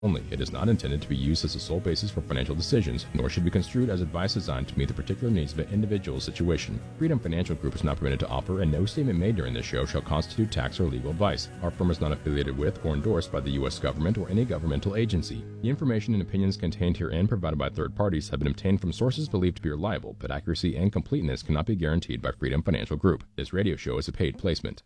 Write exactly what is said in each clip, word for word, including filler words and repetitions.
only. It is not intended to be used as the sole basis for financial decisions, nor should be construed as advice designed to meet the particular needs of an individual's situation. Freedom Financial Group is not permitted to offer, and no statement made during this show shall constitute tax or legal advice. Our firm is not affiliated with or endorsed by the U S government or any governmental agency. The information and opinions contained herein provided by third parties have been obtained from sources believed to be reliable, but accuracy and completeness cannot be guaranteed by Freedom Financial Group. This radio show is a paid placement.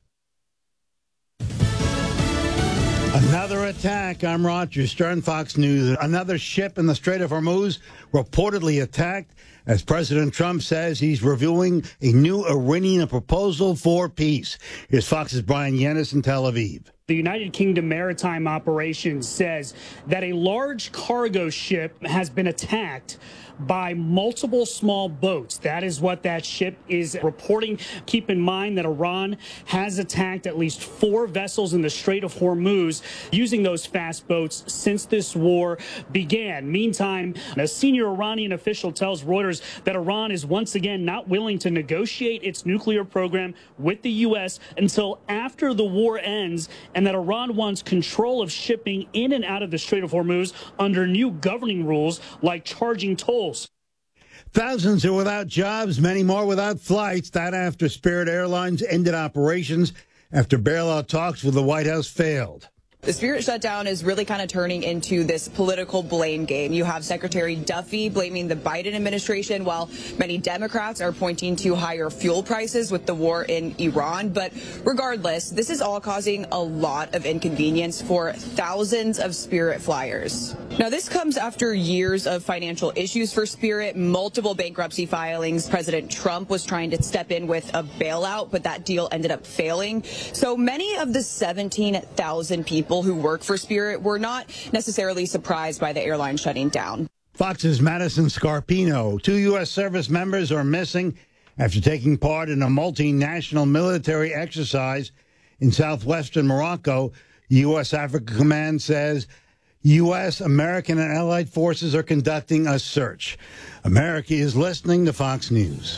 Another attack. I'm Roger Stern, Fox News. Another ship in the Strait of Hormuz reportedly attacked as President Trump says he's reviewing a new Iranian proposal for peace. Here's Fox's Brian Yennis in Tel Aviv. The United Kingdom Maritime Operations says that a large cargo ship has been attacked by multiple small boats. That is what that ship is reporting. Keep in mind that Iran has attacked at least four vessels in the Strait of Hormuz using those fast boats since this war began. Meantime, a senior Iranian official tells Reuters that Iran is once again not willing to negotiate its nuclear program with the U S until after the war ends, and that Iran wants control of shipping in and out of the Strait of Hormuz under new governing rules like charging tolls. Thousands are without jobs, many more without flights. That after Spirit Airlines ended operations after bailout talks with the White House failed. The Spirit shutdown is really kind of turning into this political blame game. You have Secretary Duffy blaming the Biden administration, while many Democrats are pointing to higher fuel prices with the war in Iran. But regardless, this is all causing a lot of inconvenience for thousands of Spirit flyers. Now, this comes after years of financial issues for Spirit, multiple bankruptcy filings. President Trump was trying to step in with a bailout, but that deal ended up failing. So many of the seventeen thousand people who work for Spirit were not necessarily surprised by the airline shutting down. Fox's Madison Scarpino. Two U S service members are missing after taking part in a multinational military exercise in southwestern Morocco. U S Africa Command says U S, American, and allied forces are conducting a search. America is listening to Fox News.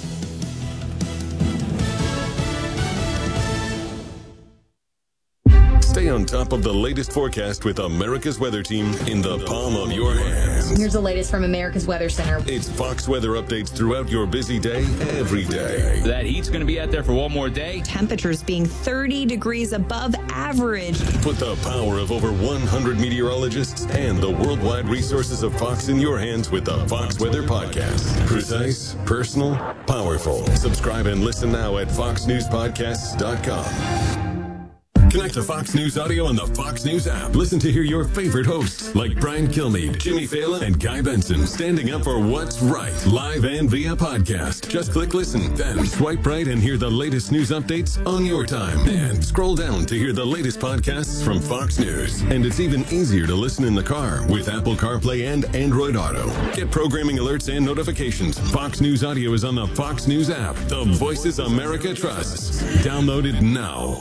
Stay on top of the latest forecast with America's Weather Team in the palm of your hands. Here's the latest from America's Weather Center. It's Fox weather updates throughout your busy day, every day. That heat's going to be out there for one more day. Temperatures being thirty degrees above average. Put the power of over one hundred meteorologists and the worldwide resources of Fox in your hands with the Fox Weather Podcast. Precise, personal, powerful. Subscribe and listen now at fox news podcasts dot com. Connect to Fox News Audio on the Fox News app. Listen to hear your favorite hosts like Brian Kilmeade, Jimmy Fallon, and Guy Benson standing up for what's right, live and via podcast. Just click listen, then swipe right and hear the latest news updates on your time. And scroll down to hear the latest podcasts from Fox News. And it's even easier to listen in the car with Apple CarPlay and Android Auto. Get programming alerts and notifications. Fox News Audio is on the Fox News app. The voices America trusts. Download it now.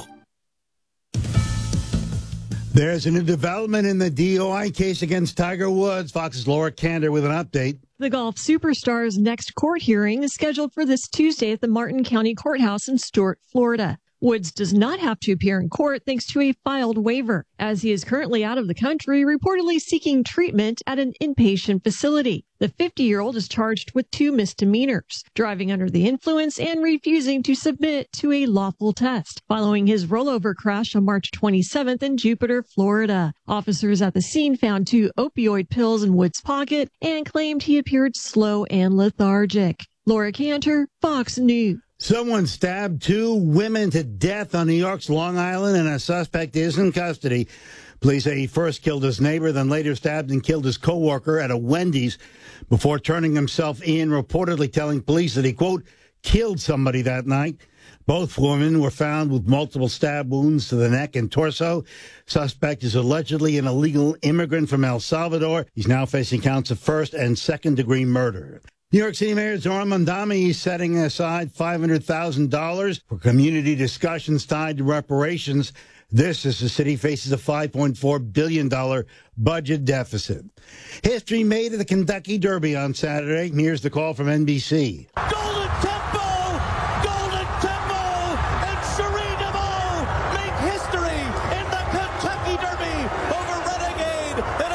There's a new development in the D U I case against Tiger Woods. Fox's Laura Kander with an update. The golf superstar's next court hearing is scheduled for this Tuesday at the Martin County Courthouse in Stuart, Florida. Woods does not have to appear in court thanks to a filed waiver, as he is currently out of the country, reportedly seeking treatment at an inpatient facility. The fifty-year-old is charged with two misdemeanors, driving under the influence and refusing to submit to a lawful test, following his rollover crash on March twenty-seventh in Jupiter, Florida. Officers at the scene found two opioid pills in Woods' pocket and claimed he appeared slow and lethargic. Laura Cantor, Fox News. Someone stabbed two women to death on New York's Long Island, and a suspect is in custody. Police say he first killed his neighbor, then later stabbed and killed his co-worker at a Wendy's before turning himself in, reportedly telling police that he, quote, killed somebody that night. Both women were found with multiple stab wounds to the neck and torso. Suspect is allegedly an illegal immigrant from El Salvador. He's now facing counts of first and second degree murder. New York City Mayor Zohran Mamdani is setting aside five hundred thousand dollars for community discussions tied to reparations. This as the city faces a five point four billion dollars budget deficit. History made at the Kentucky Derby on Saturday. Here's the call from N B C. Golden Temple! Golden Temple! And Cherie DeVaux make history in the Kentucky Derby over Renegade in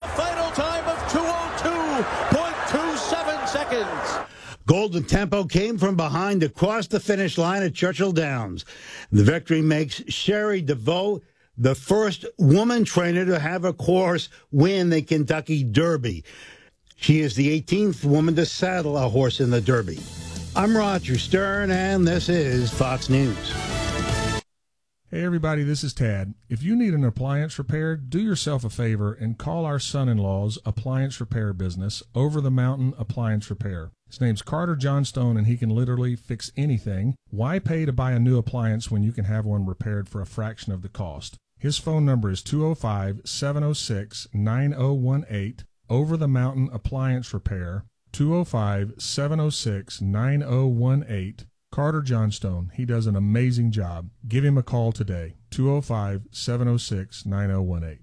Golden Tempo came from behind to cross the finish line at Churchill Downs. The victory makes Sherry DeVoe the first woman trainer to have a horse win the Kentucky Derby. She is the eighteenth woman to saddle a horse in the Derby. I'm Roger Stern, and this is Fox News. Hey everybody, this is Tad. If you need an appliance repaired, do yourself a favor and call our son-in-law's appliance repair business, Over the Mountain Appliance Repair. His name's Carter Johnstone, and he can literally fix anything. Why pay to buy a new appliance when you can have one repaired for a fraction of the cost? His phone number is two oh five, seven oh six, nine oh one eight, Over the Mountain Appliance Repair, two oh five, seven oh six, nine oh one eight. Carter Johnstone. He does an amazing job. Give him a call today, two oh five, seven oh six, nine oh one eight.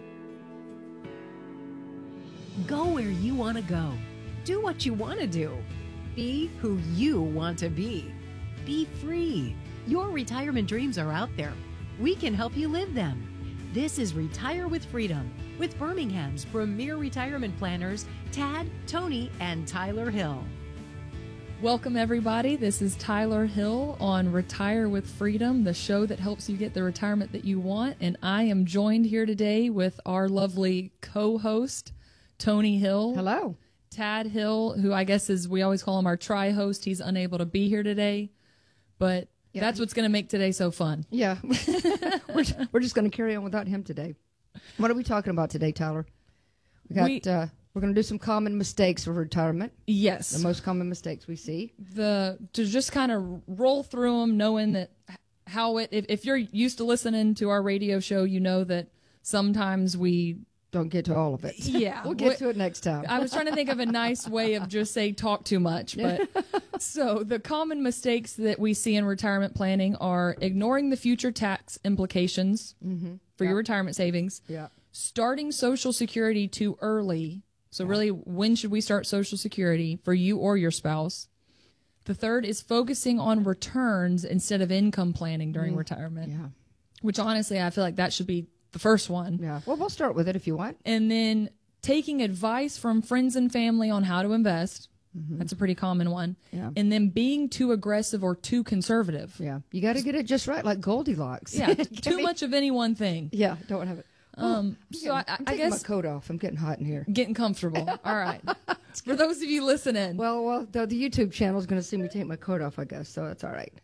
Go where you want to go. Do what you want to do. Be who you want to be. Be free. Your retirement dreams are out there. We can help you live them. This is Retire with Freedom with Birmingham's premier retirement planners, Tad, Tony, and Tyler Hill. Welcome, everybody. This is Tyler Hill on Retire with Freedom, the show that helps you get the retirement that you want. And I am joined here today with our lovely co-host, Tony Hill. Hello. Tad Hill, who I guess is, we always call him our tri-host. He's unable to be here today, but yeah, that's what's going to make today so fun. Yeah. we're, we're just going to carry on without him today. What are we talking about today, Tyler? We got... We, uh, We're going to do some common mistakes for retirement. Yes. The most common mistakes we see. The to just kind of roll through them, knowing that how it, if, if you're used to listening to our radio show, you know that sometimes we don't get to all of it. Yeah. We'll get to it next time. I was trying to think of a nice way of just say talk too much. But so the common mistakes that we see in retirement planning are ignoring the future tax implications mm-hmm. for yeah. your retirement savings. Yeah. Starting Social Security too early. So really, when should we start Social Security for you or your spouse? The third is focusing on returns instead of income planning during mm, retirement. Yeah. Which honestly, I feel like that should be the first one. Yeah. Well, we'll start with it if you want. And then taking advice from friends and family on how to invest. Mm-hmm. That's a pretty common one. Yeah. And then being too aggressive or too conservative. Yeah. You got to get it just right, like Goldilocks. Yeah. Too much of any one thing. Yeah. Don't have it. Um, oh, so I, I'm I taking guess my coat off. I'm getting hot in here. Getting comfortable. All right. For those of you listening. Well, well, the, the YouTube channel is going to see me take my coat off, I guess. So that's all right.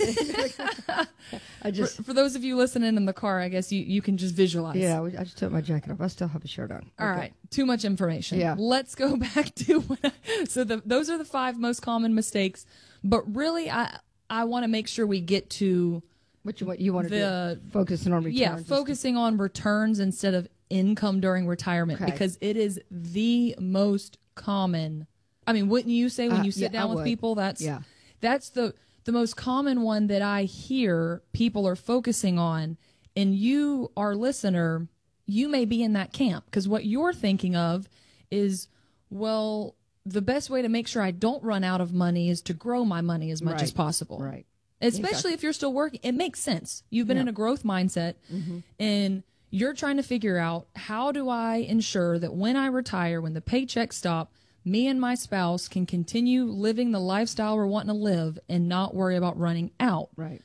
I just for, for those of you listening in the car, I guess you, you can just visualize. Yeah, I just took my jacket off. I still have a shirt on. All okay. right. Too much information. Yeah. Let's go back to what I, so the those are the five most common mistakes. But really, I I want to make sure we get to. What you, what you want to the, do? Focusing on returns. Yeah, focusing on returns instead of income during retirement okay. because it is the most common. I mean, wouldn't you say when uh, you sit yeah, down I with would. people, that's yeah. that's the the most common one that I hear people are focusing on. And you, our listener, you may be in that camp because what you're thinking of is, well, the best way to make sure I don't run out of money is to grow my money as much right. as possible. Right. Especially exactly. if you're still working. It makes sense. You've been yeah. in a growth mindset mm-hmm. and you're trying to figure out, how do I ensure that when I retire, when the paychecks stop, me and my spouse can continue living the lifestyle we're wanting to live and not worry about running out. Right.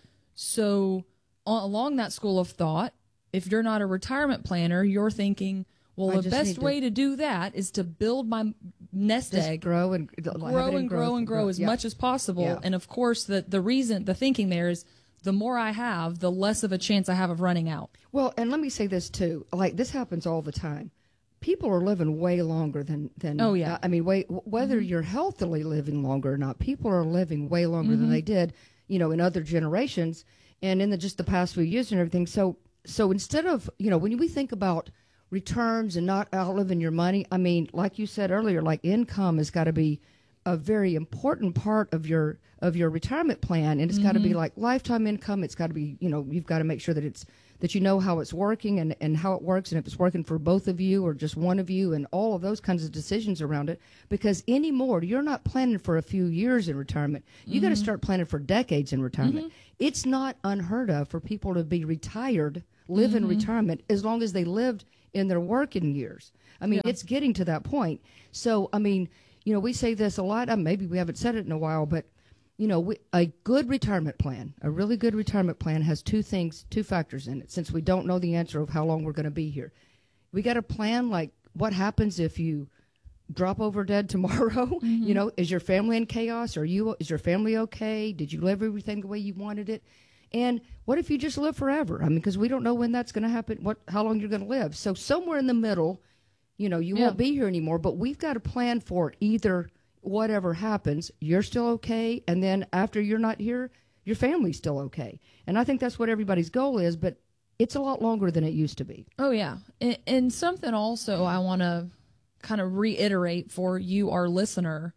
So along that school of thought, if you're not a retirement planner, you're thinking, well, I the best way to, to do that is to build my nest just egg, grow and grow and grow and grow as yeah. much as possible. Yeah. And of course, the the reason, the thinking there is, the more I have, the less of a chance I have of running out. Well, and let me say this too: like this happens all the time. People are living way longer than than. Oh yeah. Uh, I mean, way, whether mm-hmm. you're healthily living longer or not, people are living way longer mm-hmm. than they did, you know, in other generations and in the, just the past few years and everything. So, so instead of, you know, when we think about returns and not outliving your money, I mean, like you said earlier, like income has got to be a very important part of your of your retirement plan, and it's mm-hmm. got to be like lifetime income. It's got to be, you know, you've got to make sure that it's that you know how it's working and, and how it works, and if it's working for both of you or just one of you, and all of those kinds of decisions around it. Because anymore, you're not planning for a few years in retirement. You mm-hmm. got to start planning for decades in retirement. Mm-hmm. It's not unheard of for people to be retired, live mm-hmm. in retirement, as long as they lived in their working years. I mean, yeah. it's getting to that point. So, I mean, you know, we say this a lot. Uh, maybe we haven't said it in a while, but, you know, we, a good retirement plan, a really good retirement plan has two things, two factors in it, since we don't know the answer of how long we're going to be here. We got to plan, like, what happens if you drop over dead tomorrow? Mm-hmm. You know, is your family in chaos? Are you, is your family okay? Did you live everything the way you wanted it? And what if you just live forever? I mean, because we don't know when that's going to happen, what, how long you're going to live. So somewhere in the middle, you know, you yeah. won't be here anymore, but we've got to plan for it. Either whatever happens, you're still okay, and then after you're not here, your family's still okay. And I think that's what everybody's goal is, but it's a lot longer than it used to be. Oh, yeah. And, and something also I want to kind of reiterate for you, our listener.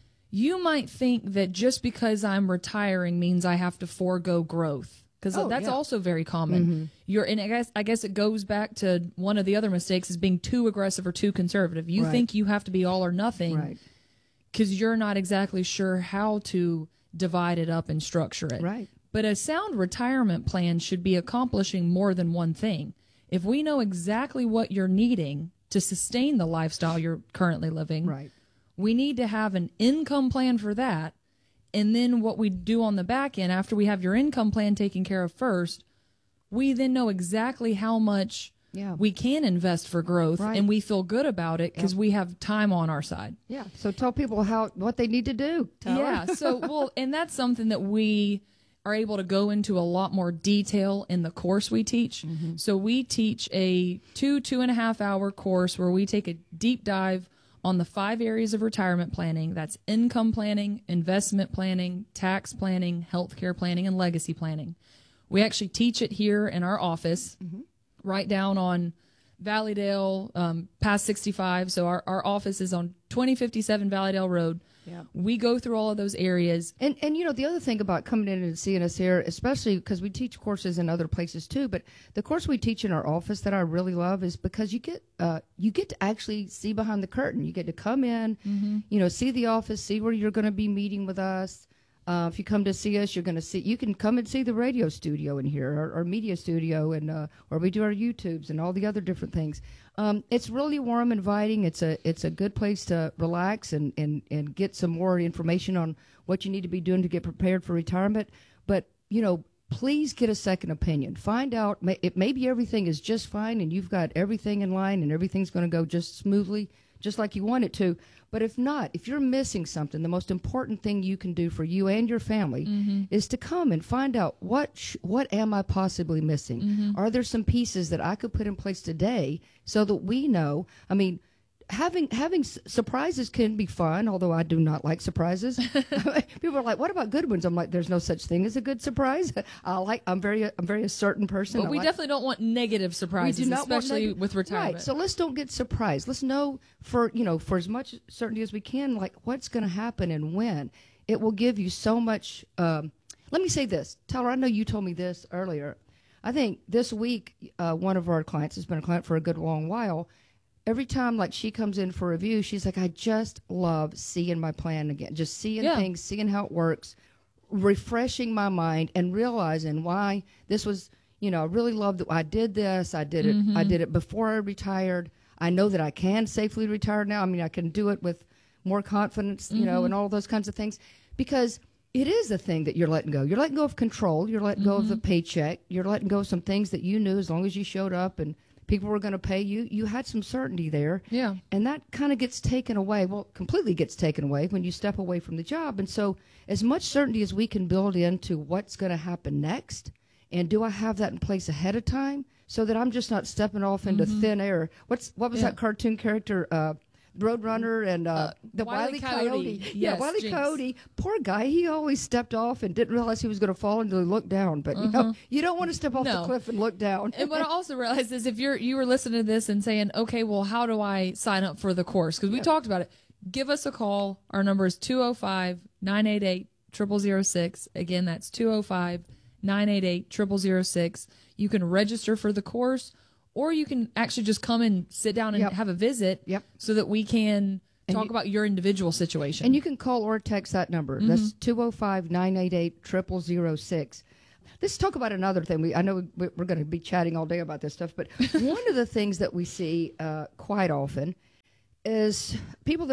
You might think that just because I'm retiring means I have to forego growth, because oh, that's yeah. also very common. Mm-hmm. You're, and I guess I guess it goes back to one of the other mistakes is being too aggressive or too conservative. You right. think you have to be all or nothing because right. you're not exactly sure how to divide it up and structure it. Right. But a sound retirement plan should be accomplishing more than one thing. If we know exactly what you're needing to sustain the lifestyle you're currently living, right. we need to have an income plan for that. And then what we do on the back end, after we have your income plan taken care of first, we then know exactly how much yeah. we can invest for growth, right. and we feel good about it because yeah. we have time on our side. Yeah. So tell people how what they need to do. Tell yeah. So, well, and that's something that we are able to go into a lot more detail in the course we teach. Mm-hmm. So we teach a two, two and a half hour course where we take a deep dive on the five areas of retirement planning. That's income planning, investment planning, tax planning, healthcare planning, and legacy planning. We actually teach it here in our office, mm-hmm. right down on Valleydale, um, past sixty-five. So our, our office is on twenty fifty-seven Valleydale Road. Yeah. We go through all of those areas. And, and you know, the other thing about coming in and seeing us here, especially because we teach courses in other places too, but the course we teach in our office that I really love is because you get uh, you get to actually see behind the curtain. You get to come in, mm-hmm. you know, see the office, see where you're going to be meeting with us. Uh, if you come to see us, you're going to see, you can come and see the radio studio in here, our, our media studio, and uh, where we do our YouTubes and all the other different things. Um, it's really warm, inviting. It's a it's a good place to relax and, and, and get some more information on what you need to be doing to get prepared for retirement. But, you know, please get a second opinion. Find out, may, it, maybe everything is just fine and you've got everything in line and everything's going to go just smoothly, just like you want it to. But if not, if you're missing something, the most important thing you can do for you and your family mm-hmm. is to come and find out what sh- what am I possibly missing? Mm-hmm. Are there some pieces that I could put in place today so that we know? I mean, having having s- surprises can be fun, although I do not like surprises. People are like, "What about good ones?" I'm like, "There's no such thing as a good surprise." I like. I'm very. I'm very a certain person. But we like, definitely don't want negative surprises, we do not especially want neg- with retirement. Right. So let's don't get surprised. Let's know for you know for as much certainty as we can, like what's going to happen and when. It will give you so much. Um, let me say this, Tyler. I know you told me this earlier. I think this week, uh, one of our clients has been a client for a good long while. Every time, like, she comes in for a review, she's like, I just love seeing my plan again, just seeing yeah. things, seeing how it works, refreshing my mind and realizing why this was, you know, I really love that I did this. I did it. Mm-hmm. I did it before I retired. I know that I can safely retire now. I mean, I can do it with more confidence, you mm-hmm. know, and all those kinds of things, because it is a thing that you're letting go. You're letting go of control. You're letting mm-hmm. go of the paycheck. You're letting go of some things that you knew as long as you showed up and people were going to pay you. You had some certainty there. Yeah. And that kind of gets taken away. Well, completely gets taken away when you step away from the job. And so as much certainty as we can build into what's going to happen next, and do I have that in place ahead of time so that I'm just not stepping off into mm-hmm. thin air? What's What was yeah. that cartoon character, uh, Roadrunner and uh, uh, the Wile Wile E. Coyote. Coyote? Yes, yeah, Wile E. Jinx. Coyote. Poor guy. He always stepped off and didn't realize he was going to fall until he looked down. But, you know, Uh-huh. you don't want to step off No. the cliff and look down. And what I also realized is if you're you were listening to this and saying, okay, well, how do I sign up for the course? Because we Yeah. talked about it. Give us a call. Our number is two oh five, nine eight eight, zero zero zero six. Again, that's two oh five, nine eight eight, zero zero zero six. You can register for the course, or you can actually just come and sit down and Yep. have a visit Yep. so that we can And talk you- about your individual situation. And you can call or text that number. Mm-hmm. That's two oh five, nine eight eight, zero zero zero six. Let's talk about another thing. We I know we- we're going to be chatting all day about this stuff, but one of the things that we see uh, quite often is people that are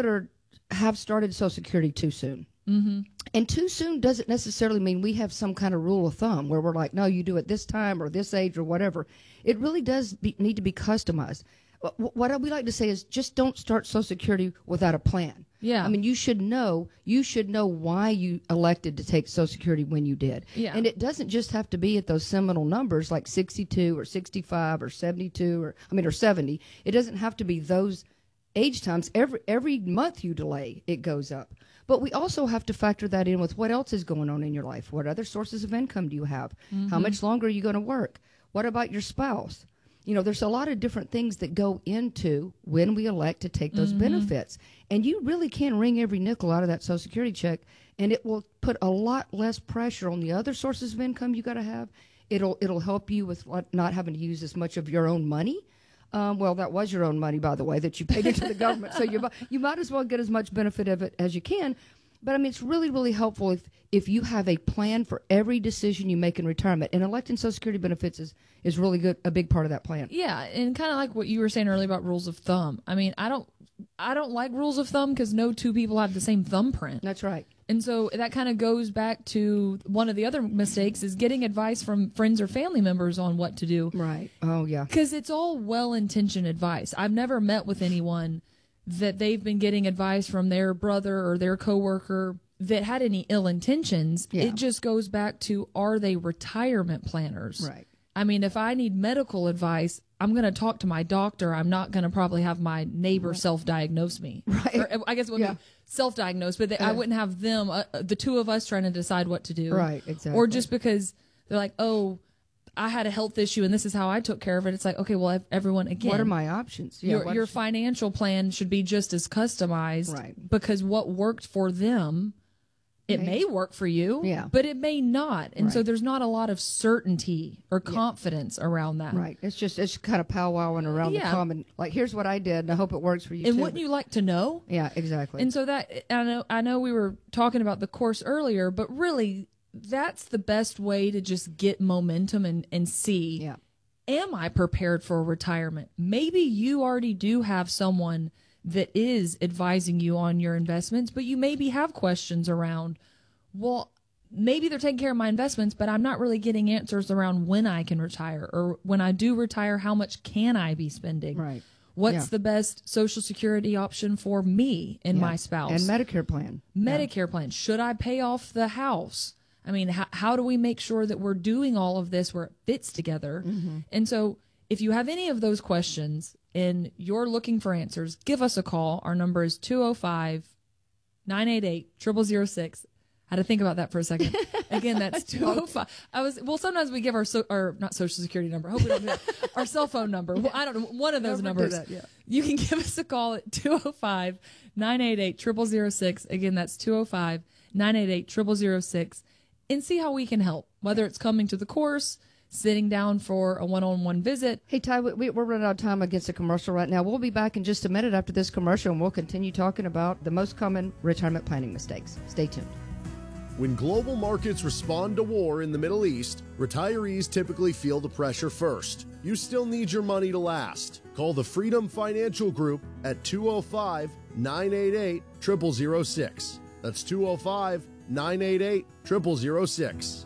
have started Social Security too soon. Mm-hmm. And too soon doesn't necessarily mean we have some kind of rule of thumb where we're like, no, you do it this time or this age or whatever. It really does be, need to be customized. What we like to say is just don't start Social Security without a plan. Yeah. I mean, you should know, you should know why you elected to take Social Security when you did. Yeah. And it doesn't just have to be at those seminal numbers like sixty-two or sixty-five or seventy-two or, I mean, or seventy. It doesn't have to be those age times. Every, every month you delay, it goes up. But we also have to factor that in with what else is going on in your life. What other sources of income do you have? Mm-hmm. How much longer are you going to work? What about your spouse? You know, there's a lot of different things that go into when we elect to take those mm-hmm. benefits. And you really can wring every nickel out of that Social Security check, and it will put a lot less pressure on the other sources of income you got to have. It'll it'll help you with not having to use as much of your own money. Um, well, that was your own money, by the way, that you paid into the government. So you you might as well get as much benefit of it as you can. But, I mean, it's really, really helpful if, if you have a plan for every decision you make in retirement. And electing Social Security benefits is, is really good, a big part of that plan. Yeah, and kind of like what you were saying earlier about rules of thumb. I mean, I don't I don't like rules of thumb because no two people have the same thumbprint. That's right. And so that kind of goes back to one of the other mistakes is getting advice from friends or family members on what to do. Right. Oh, yeah. Because it's all well-intentioned advice. I've never met with anyone that they've been getting advice from their brother or their coworker that had any ill intentions. Yeah. It just goes back to, are they retirement planners? Right. I mean, if I need medical advice, I'm going to talk to my doctor. I'm not going to probably have my neighbor right. self-diagnose me. Right. Or, I guess it would yeah. be self-diagnose, but they, yeah. I wouldn't have them, uh, the two of us trying to decide what to do. Right, exactly. Or just because they're like, oh, I had a health issue and this is how I took care of it. It's like, okay, well, everyone, again. What are my options? Yeah, your your financial plan should be just as customized. Right. Because what worked for them, it right. may work for you, yeah. but it may not. And right. so there's not a lot of certainty or confidence yeah. around that. Right. It's just, it's kind of powwowing around yeah. the common, like, here's what I did and I hope it works for you and too. wouldn't you like to know? Yeah, exactly. And so that, I know, I know we were talking about the course earlier, but really, that's the best way to just get momentum and, and see, yeah. am I prepared for retirement? Maybe you already do have someone that is advising you on your investments, but you maybe have questions around, well, maybe they're taking care of my investments, but I'm not really getting answers around when I can retire, or when I do retire, how much can I be spending? Right. What's yeah. the best Social Security option for me and yeah. my spouse? And Medicare plan. Medicare yeah. plan. Should I pay off the house? I mean, how, how do we make sure that we're doing all of this where it fits together? Mm-hmm. And so if you have any of those questions and you're looking for answers, give us a call. Our number is two oh five, nine eight eight, zero zero zero six. I had to think about that for a second. Again, that's two oh five. I was, well, sometimes we give our, so, or not social security number. I hope we don't do that. Our cell phone number. Well, I don't know. One of those Never numbers. do that, yeah. You can give us a call at two oh five, nine eight eight, zero zero zero six. Again, that's two oh five, nine eight eight, zero zero zero six. And see how we can help, whether it's coming to the course, sitting down for a one-on-one visit. Hey, Ty, we, we're running out of time against a commercial right now. We'll be back in just a minute after this commercial, and we'll continue talking about the most common retirement planning mistakes. Stay tuned. When global markets respond to war in the Middle East, retirees typically feel the pressure first. You still need your money to last. Call the Freedom Financial Group at two oh five, nine eight eight, zero zero zero six. That's two oh five, nine eight eight, zero zero zero six.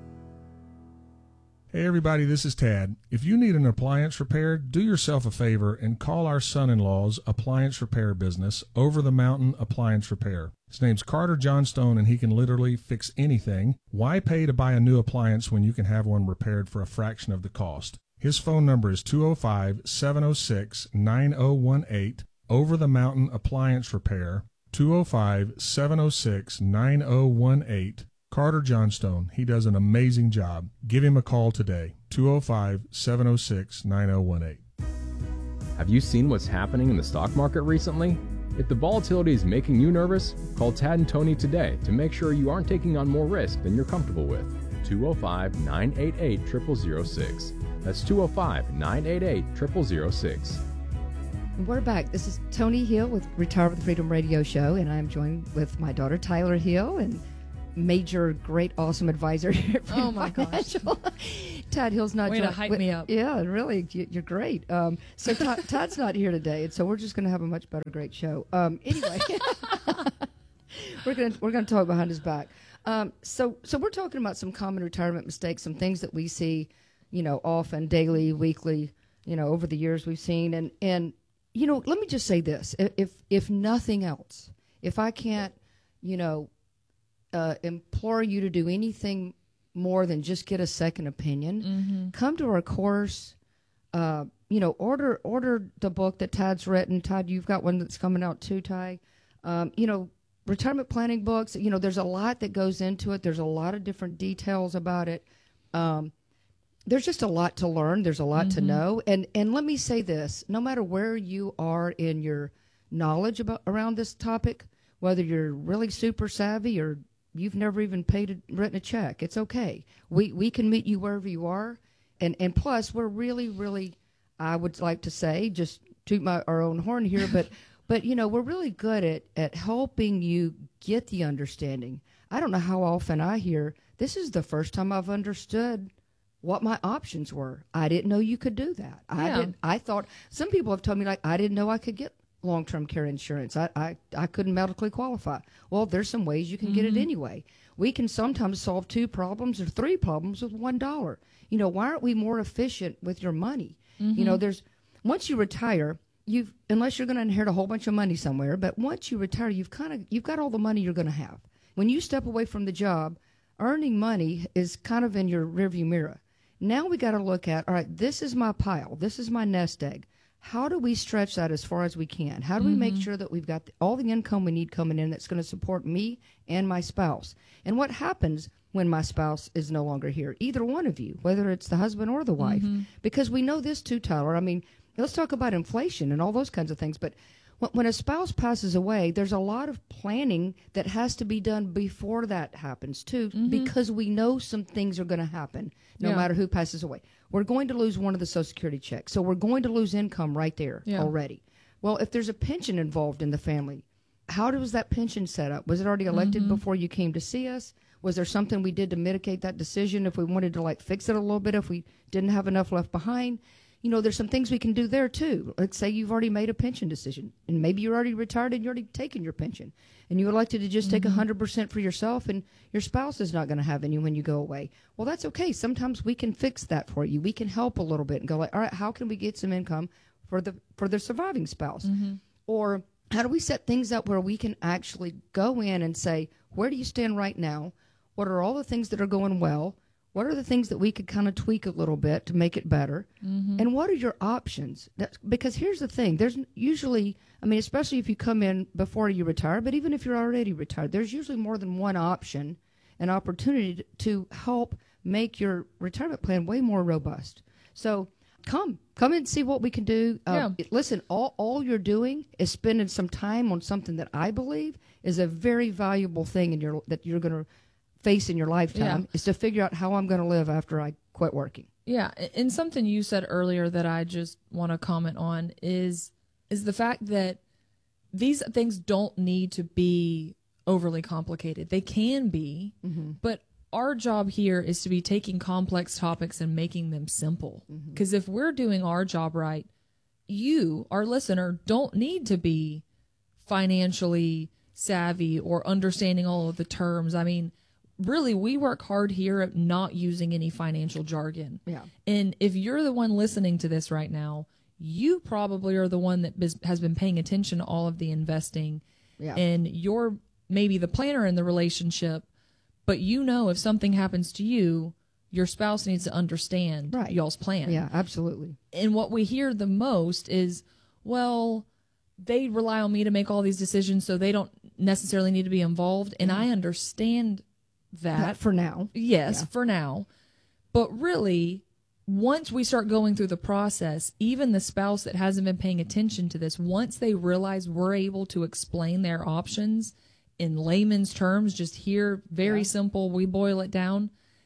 Hey everybody, this is Tad. If you need an appliance repaired, do yourself a favor and call our son-in-law's appliance repair business, Over the Mountain Appliance Repair. His name's Carter Johnstone, and he can literally fix anything. Why pay to buy a new appliance when you can have one repaired for a fraction of the cost? His phone number is two oh five, seven oh six, nine oh one eight, Over the Mountain Appliance Repair, two oh five, seven oh six, nine oh one eight. Carter Johnstone. He does an amazing job. Give him a call today, two oh five, seven oh six, nine oh one eight. Have you seen what's happening in the stock market recently? If the volatility is making you nervous, call Tad and Tony today to make sure you aren't taking on more risk than you're comfortable with. two oh five, nine eight eight, zero zero zero six. That's two oh five, nine eight eight, zero zero zero six. We're back. This is Tony Hill with Retire with Freedom Radio Show, and I'm joined with my daughter Tyler Hill and major, great, awesome advisor here at Freedom Oh my Financial. gosh. Tad Hill's not Way to join- hype wait, me up. Yeah, really, you- you're great. Um, so Todd, Todd's not here today, and so we're just going to have a much better, great show. Um, anyway, we're going to we're going to talk behind his back. Um, so so we're talking about some common retirement mistakes, some things that we see, you know, often, daily, weekly, you know, over the years we've seen, and and you know, let me just say this: if if nothing else, if I can't, you know, uh, implore you to do anything more than just get a second opinion, Mm-hmm. come to our course. Uh, you know, order order the book that Todd's written. Todd, you've got one that's coming out too, Ty. Um, you know, retirement planning books. You know, there's a lot that goes into it. There's a lot of different details about it. Um, there's just a lot to learn. There's a lot to Mhm. know. And and let me say this: no matter where you are in your knowledge about around this topic, whether you're really super savvy or you've never even paid a, written a check, it's okay. We we can meet you wherever you are, and and plus we're really really, I would like to say, just toot my our own horn here, but but you know we're really good at at helping you get the understanding. I don't know how often I hear this is the first time I've understood what my options were. I didn't know you could do that. I Yeah. didn't. I thought some people have told me like I didn't know I could get long-term care insurance. I, I, I couldn't medically qualify. Well, there's some ways you can get it Mhm. anyway. We can sometimes solve two problems or three problems with one dollar. You know, why aren't we more efficient with your money? You know, Mhm. there's once you retire, you've unless you're going to inherit a whole bunch of money somewhere, but once you retire, you've kind of you've got all the money you're going to have. When you step away from the job, earning money is kind of in your rearview mirror. Now we got to look at, all right, this is my pile. This is my nest egg. How do we stretch that as far as we can? How do we make Mhm. sure that we've got the, all the income we need coming in that's going to support me and my spouse? And what happens when my spouse is no longer here? Either one of you, whether it's the husband or the wife. Mhm. Because we know this too, Tyler. I mean, let's talk about inflation and all those kinds of things. But when, when a spouse passes away, there's a lot of planning that has to be done before that happens too, Mhm. because we know some things are going to happen no Yeah. matter who passes away. We're going to lose one of the Social Security checks. So we're going to lose income right there Yeah. already. Well, if there's a pension involved in the family, how was that pension set up? Was it already elected Mhm. before you came to see us? Was there something we did to mitigate that decision if we wanted to like fix it a little bit, if we didn't have enough left behind? You know, there's some things we can do there too. Let's say you've already made a pension decision, and maybe you're already retired and you're already taken your pension, and you elected to just take Mhm. one hundred percent for yourself, and your spouse is not going to have any when you go away. Well, that's okay. Sometimes we can fix that for you. We can help a little bit and go like, all right, how can we get some income for the for the surviving spouse? Mhm. Or how do we set things up where we can actually go in and say, where do you stand right now? What are all the things that are going well? What are the things that we could kind of tweak a little bit to make it better? Mhm. And what are your options? That's, because here's the thing. There's usually, I mean, especially if you come in before you retire, but even if you're already retired, there's usually more than one option, an opportunity to help make your retirement plan way more robust. So come, come and see what we can do. Uh, Yeah. Listen, all, all you're doing is spending some time on something that I believe is a very valuable thing in your that you're going to face in your lifetime, Yeah. is to figure out how I'm going to live after I quit working. Yeah, and something you said earlier that I just want to comment on is is the fact that these things don't need to be overly complicated. They can be, Mhm. but our job here is to be taking complex topics and making them simple. Because if we're doing our job right, you, our listener, don't need to be financially savvy or understanding all of the terms. I mean, really, we work hard here at not using any financial jargon. Yeah. And if you're the one listening to this right now, you probably are the one that bis- has been paying attention to all of the investing. Yeah. And you're maybe the planner in the relationship, but you know if something happens to you, your spouse needs to understand Right. y'all's plan. Yeah, absolutely. And what we hear the most is, well, they rely on me to make all these decisions, so they don't necessarily need to be involved. And I understand that. That for now. Yes, Yeah. for now. But really, once we start going through the process, even the spouse that hasn't been paying attention to this, once they realize we're able to explain their options in layman's terms, just here, very Yeah. simple, we boil it down,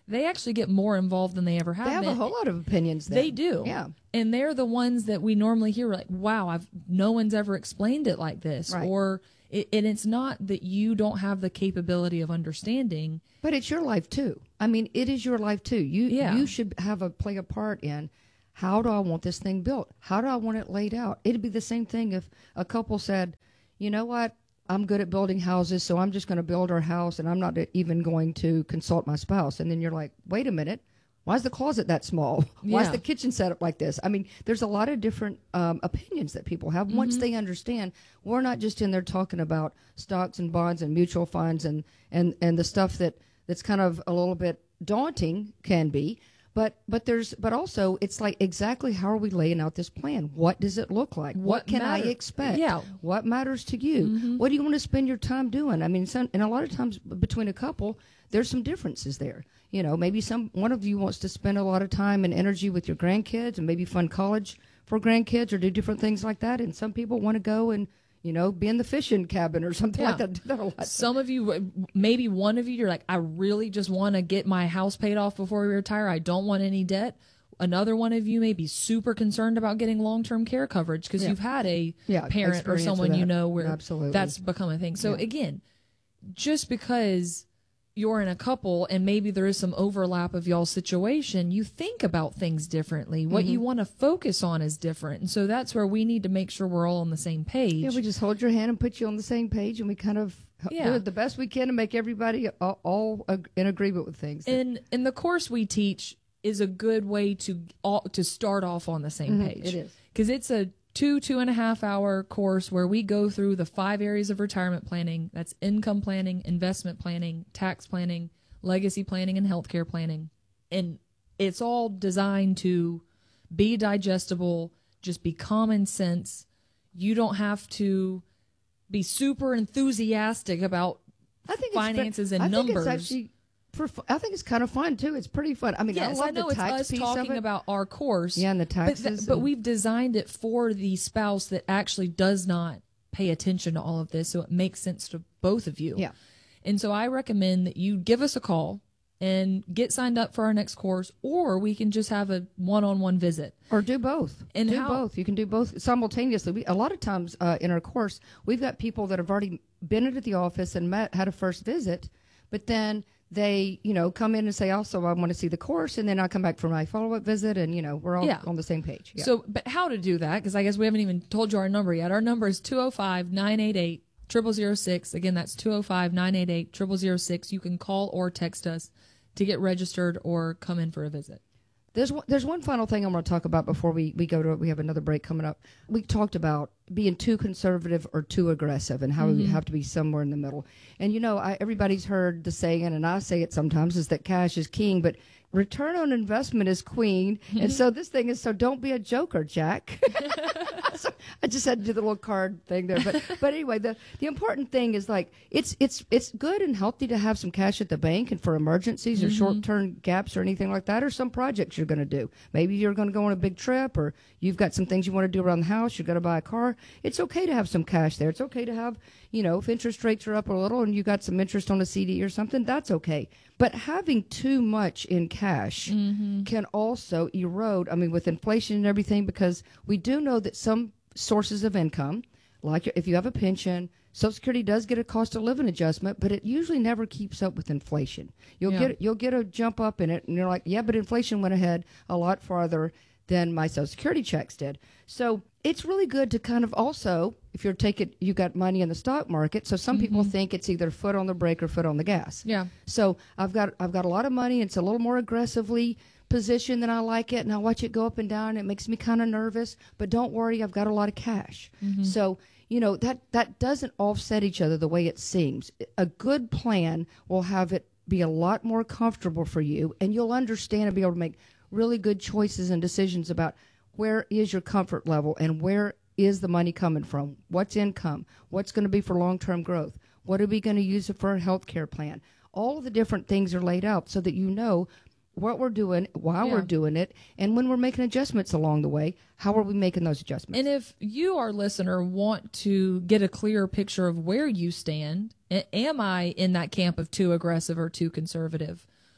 they actually get more involved than they ever have They have been. a whole lot of opinions then. They do. Yeah. And they're the ones that we normally hear like, wow, I've no one's ever explained it like this. Right. Or it, and it's not that you don't have the capability of understanding. But it's your life too. I mean, it is your life too. You Yeah. you should have a play a part in how do I want this thing built? How do I want it laid out? It'd be the same thing if a couple said, you know what, I'm good at building houses, so I'm just going to build our house and I'm not even going to consult my spouse. And then you're like, wait a minute, why is the closet that small? Why is Yeah. the kitchen set up like this? I mean, there's a lot of different um, opinions that people have. Once Mhm. they understand, we're not just in there talking about stocks and bonds and mutual funds and, and, and the stuff that, that's kind of a little bit daunting can be. But but there's but also it's like exactly how are we laying out this plan? What does it look like? What, What can I matter- expect? Yeah. What matters to you? Mhm. What do you want to spend your time doing? I mean, some, and a lot of times b- between a couple, there's some differences there. You know, maybe some one of you wants to spend a lot of time and energy with your grandkids and maybe fund college for grandkids or do different things like that. And some people want to go and you know, be in the fishing cabin or something Yeah. like that. Do that a lot. Some of you, maybe one of you, you're like, I really just want to get my house paid off before we retire. I don't want any debt. Another one of you may be super concerned about getting long-term care coverage because Yeah. you've had a Yeah, parent or experience someone with you that. know where Absolutely. that's become a thing. So Yeah. again, just because you're in a couple and maybe there is some overlap of y'all's situation, you think about things differently. What Mhm. you want to focus on is different. And so that's where we need to make sure we're all on the same page. Yeah, we just hold your hand and put you on the same page, and we kind of h- Yeah. do it the best we can to make everybody all, all ag- in agreement with things. And and the course we teach is a good way to all, to start off on the same Mhm, page. it is. Because it's a two, two and a half hour course where we go through the five areas of retirement planning. That's income planning, investment planning, tax planning, legacy planning, and healthcare planning. And it's all designed to be digestible, just be common sense. You don't have to be super enthusiastic about I think finances it's, and I think numbers. It's actually, for, fu- I think it's kind of fun too. It's pretty fun. I mean, Yes, I love I know the it's tax us piece talking of it. about our course. Yeah, and the But, th- taxes. but and- we've designed it for the spouse that actually does not pay attention to all of this, so it makes sense to both of you. Yeah. And so I recommend that you give us a call and get signed up for our next course, or we can just have a one-on-one visit. Or do both. And do how- both. You can do both simultaneously. We, a lot of times uh, in our course, we've got people that have already been into the office and met, had a first visit, but then they, you know, come in and say, also, I want to see the course, and then I come back for my follow-up visit, and, you know, we're all Yeah. on the same page. Yeah. So, but how to do that, because I guess we haven't even told you our number yet. Our number is two oh five, nine eight eight, zero zero zero six. Again, that's two oh five, nine eight eight, zero zero zero six. You can call or text us to get registered or come in for a visit. There's one, there's one final thing I want to talk about before we, we go to we have another break coming up. We talked about being too conservative or too aggressive and how we Mhm. have to be somewhere in the middle. And you know, I, everybody's heard the saying, and I say it sometimes, is that cash is king, but return on investment is queen. And so this thing is so don't be a joker, Jack. So I just had to do the little card thing there, but but anyway, the the important thing is like it's it's it's good and healthy to have some cash at the bank and for emergencies or Mhm. short term gaps or anything like that, or some projects you're going to do. Maybe you're going to go on a big trip, or you've got some things you want to do around the house. You're going to buy a car. It's okay to have some cash there. It's okay to have, you know, if interest rates are up a little and you got some interest on a C D or something, that's okay. But having too much in cash Mm-hmm. can also erode, I mean, with inflation and everything, because we do know that some sources of income, like if you have a pension, Social Security does get a cost of living adjustment, but it usually never keeps up with inflation. You'll Yeah. get you'll get a jump up in it, and you're like, yeah, but inflation went ahead a lot farther than my Social Security checks did. So it's really good to kind of also, if you're taking, you got money in the stock market. So some people Mhm. think it's either foot on the brake or foot on the gas. Yeah. So I've got I've got a lot of money. It's a little more aggressively positioned than I like it, and I watch it go up and down. It makes me kind of nervous. But don't worry, I've got a lot of cash. Mhm. So you know that that doesn't offset each other the way it seems. A good plan will have it be a lot more comfortable for you, and you'll understand and be able to make really good choices and decisions about where is your comfort level and where is the money coming from? What's income? What's going to be for long-term growth? What are we going to use it for a health care plan? All of the different things are laid out so that you know what we're doing, why Yeah. we're doing it, and when we're making adjustments along the way, how are we making those adjustments? And if you, our listener, want to get a clearer picture of where you stand, a- am I in that camp of too aggressive or too conservative?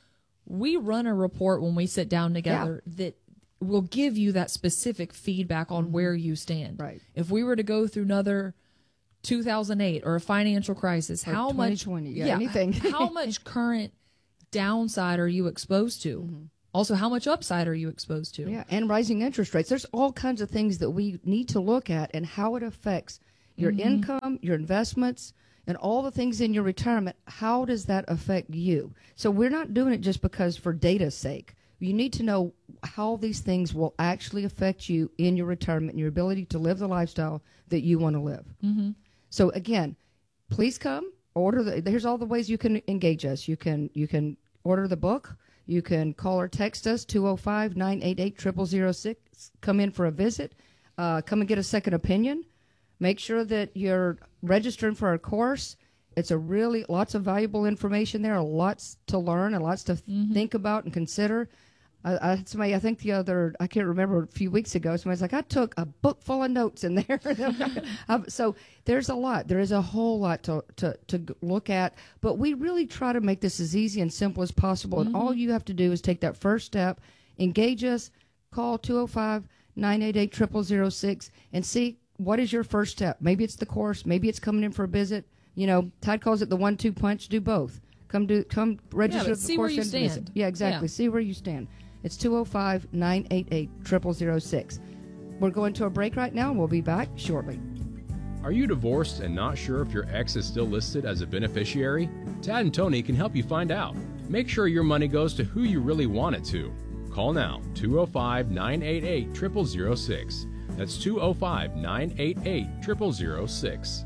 we run a report when we sit down together yeah. that will give you that specific feedback on mm-hmm. where you stand. Right. If we were to go through another two thousand eight or a financial crisis, or how much yeah, yeah, anything how much current downside are you exposed to? Mm-hmm. Also, how much upside are you exposed to? Yeah, and rising interest rates. There's all kinds of things that we need to look at and how it affects your mm-hmm. income, your investments, and all the things in your retirement. How does that affect you? So we're not doing it just because for data's sake. You need to know how these things will actually affect you in your retirement and your ability to live the lifestyle that you want to live. Mm-hmm. So again, please come. Order the. Here's all the ways you can engage us. You can you can order the book. You can call or text us, two oh five, nine eight eight, zero zero zero six. Come in for a visit. Uh, come and get a second opinion. Make sure that you're registering for our course. It's a really, lots of valuable information there, lots to learn and lots to mm-hmm. think about and consider. I, I had somebody, I think the other, I can't remember, a few weeks ago, somebody's like, I took a book full of notes in there. So there's a lot. There is a whole lot to, to, to look at. But we really try to make this as easy and simple as possible. Mm-hmm. And all you have to do is take that first step, engage us, call two oh five, nine eight eight, zero zero zero six, and see what is your first step. Maybe it's the course. Maybe it's coming in for a visit. You know, Todd calls it the one two punch. Do both. Come do, come register yeah, the see course where you and stand. visit. Yeah, exactly. Yeah. See where you stand. It's two oh five, nine eight eight, zero zero zero six. We're going to a break right now, and we'll be back shortly. Are you divorced and not sure if your ex is still listed as a beneficiary? Tad and Tony can help you find out. Make sure your money goes to who you really want it to. Call now, two oh five, nine eight eight, zero zero zero six. That's two oh five, nine eight eight, zero zero zero six.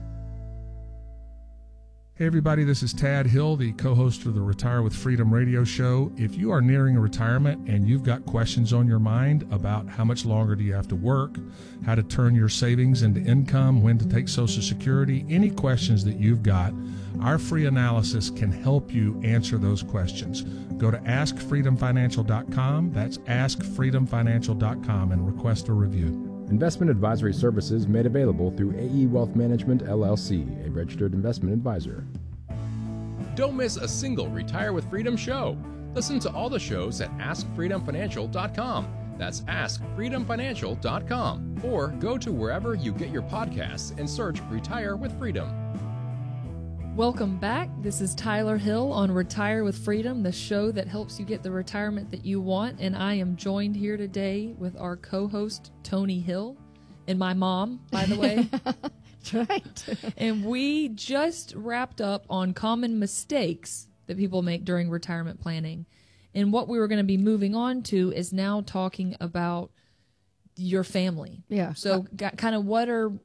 Hey everybody, this is Tad Hill, the co-host of the Retire with Freedom radio show. If you are nearing a retirement and you've got questions on your mind about how much longer do you have to work, how to turn your savings into income, when to take Social Security, any questions that you've got, our free analysis can help you answer those questions. Go to ask freedom financial dot com. That's ask freedom financial dot com and request a review. Investment advisory services made available through A E Wealth Management, L L C, a registered investment advisor. Don't miss a single Retire with Freedom show. Listen to all the shows at ask freedom financial dot com. That's ask freedom financial dot com. Or go to wherever you get your podcasts and search Retire with Freedom. Welcome back. This is Tyler Hill on Retire with Freedom, the show that helps you get the retirement that you want. And I am joined here today with our co-host, Tony Hill, and my mom, by the way. That's right. And we just wrapped up on common mistakes that people make during retirement planning. And what we were going to be moving on to is now talking about your family. Yeah. So got kind of what are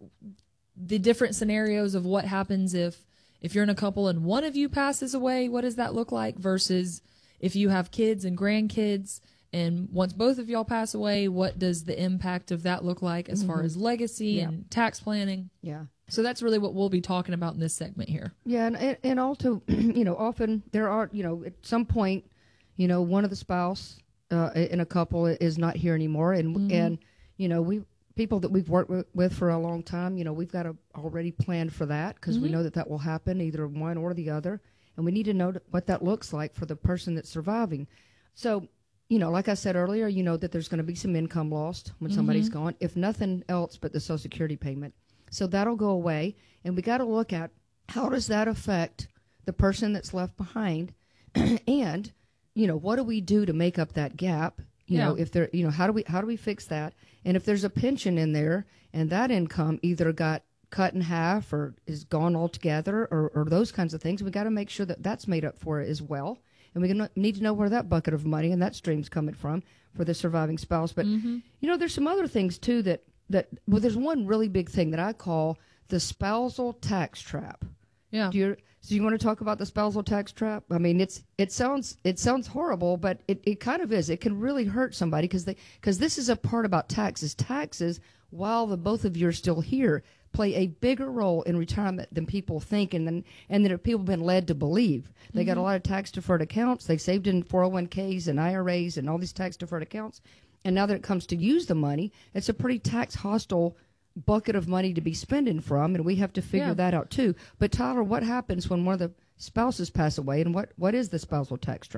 the different scenarios of what happens if If you're in a couple and one of you passes away, what does that look like? Versus if you have kids and grandkids and once both of y'all pass away, what does the impact of that look like as mm-hmm. far as legacy yeah. and tax planning? Yeah. So that's really what we'll be talking about in this segment here. Yeah, and and also, you know, often there are, you know, at some point, you know, one of the spouse uh, in a couple is not here anymore, and mm-hmm. and you know we. people that we've worked with, with for a long time, you know, we've got to already plan for that because mm-hmm. we know that that will happen, either one or the other. And we need to know what that looks like for the person that's surviving. So, you know, like I said earlier, you know that there's going to be some income lost when mm-hmm. somebody's gone, if nothing else but the Social Security payment. So that'll go away. And we got to look at how does that affect the person that's left behind? And, you know, what do we do to make up that gap? You yeah. know, if there, you know, how do we how do we fix that? And if there's a pension in there and that income either got cut in half or is gone altogether or, or those kinds of things, we got to make sure that that's made up for as well. And we need to know where that bucket of money and that stream's coming from for the surviving spouse. But, mm-hmm. you know, there's some other things, too, that, that, well, there's one really big thing that I call the spousal tax trap. Yeah. Do you, so you want to talk about the spousal tax trap? I mean, it's it sounds it sounds horrible, but it, it kind of is. It can really hurt somebody because they because this is a part about taxes. Taxes, while the both of you are still here, play a bigger role in retirement than people think and then and that people have been led to believe. They mm-hmm. got a lot of tax deferred accounts. They saved in four oh one k's and I R As and all these tax deferred accounts. And now that it comes to use the money, it's a pretty tax hostile bucket of money to be spending from, and we have to figure yeah. that out too. But Tyler, what happens when one of the spouses pass away, and what, what is the spousal tax trap?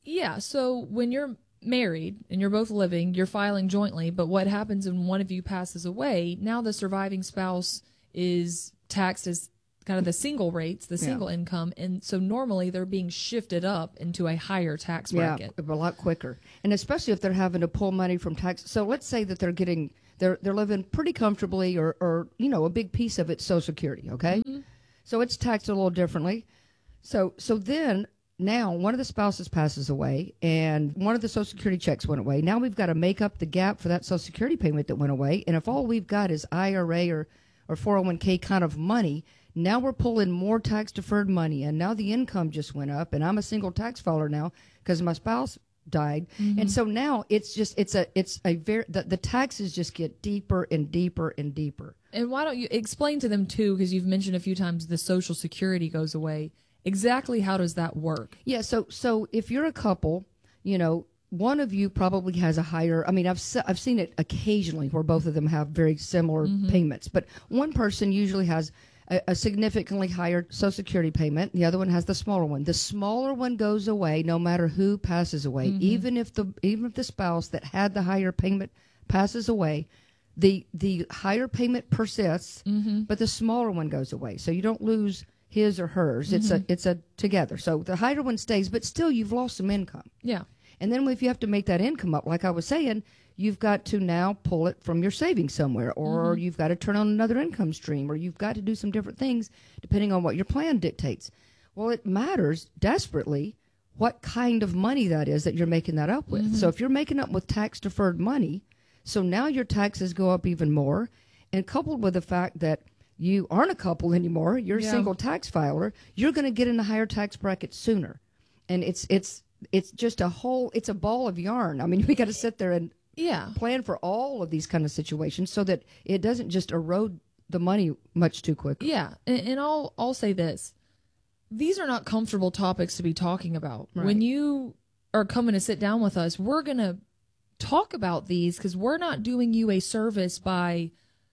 Yeah, so when you're married and you're both living, you're filing jointly, but what happens when one of you passes away, now the surviving spouse is taxed as kind of the single rates, the single yeah. income, and so normally they're being shifted up into a higher tax bracket. Yeah, a lot quicker. And especially if they're having to pull money from tax. So let's say that they're getting, they're they're living pretty comfortably, or, or you know, a big piece of it's Social Security, okay? Mm-hmm. So it's taxed a little differently. So so then now one of the spouses passes away and one of the Social Security checks went away. Now we've got to make up the gap for that Social Security payment that went away. And if all we've got is I R A or, or four oh one k kind of money, now we're pulling more tax-deferred money. And now the income just went up. And I'm a single tax filer now because my spouse died. Mm-hmm. And so now it's just, it's a, it's a very, the, the taxes just get deeper and deeper and deeper. And why don't you explain to them, too, because you've mentioned a few times the Social Security goes away. Exactly how does that work? Yeah, so so if you're a couple, you know, one of you probably has a higher, I mean, I've se- I've seen it occasionally where both of them have very similar mm-hmm. payments, but one person usually has a, a significantly higher Social Security payment. The other one has the smaller one. The smaller one goes away no matter who passes away. Mm-hmm. Even if the even if the spouse that had the higher payment passes away, the the higher payment persists, mm-hmm. but the smaller one goes away. So you don't lose his or hers. Mm-hmm. It's a it's a together. So the higher one stays, but still you've lost some income. Yeah. And then if you have to make that income up, like I was saying, you've got to now pull it from your savings somewhere, or mm-hmm. you've got to turn on another income stream, or you've got to do some different things depending on what your plan dictates. Well, it matters desperately what kind of money that is that you're making that up with. Mm-hmm. So if you're making up with tax-deferred money, so now your taxes go up even more, and coupled with the fact that you aren't a couple anymore, you're a yeah. single tax filer, you're going to get in a higher tax bracket sooner. And it's it's it's just a whole, it's a ball of yarn. I mean, we got to sit there and yeah. plan for all of these kind of situations so that it doesn't just erode the money much too quickly. Yeah, and, and I'll, I'll say this. These are not comfortable topics to be talking about. Right. When you are coming to sit down with us, we're going to talk about these because we're not doing you a service by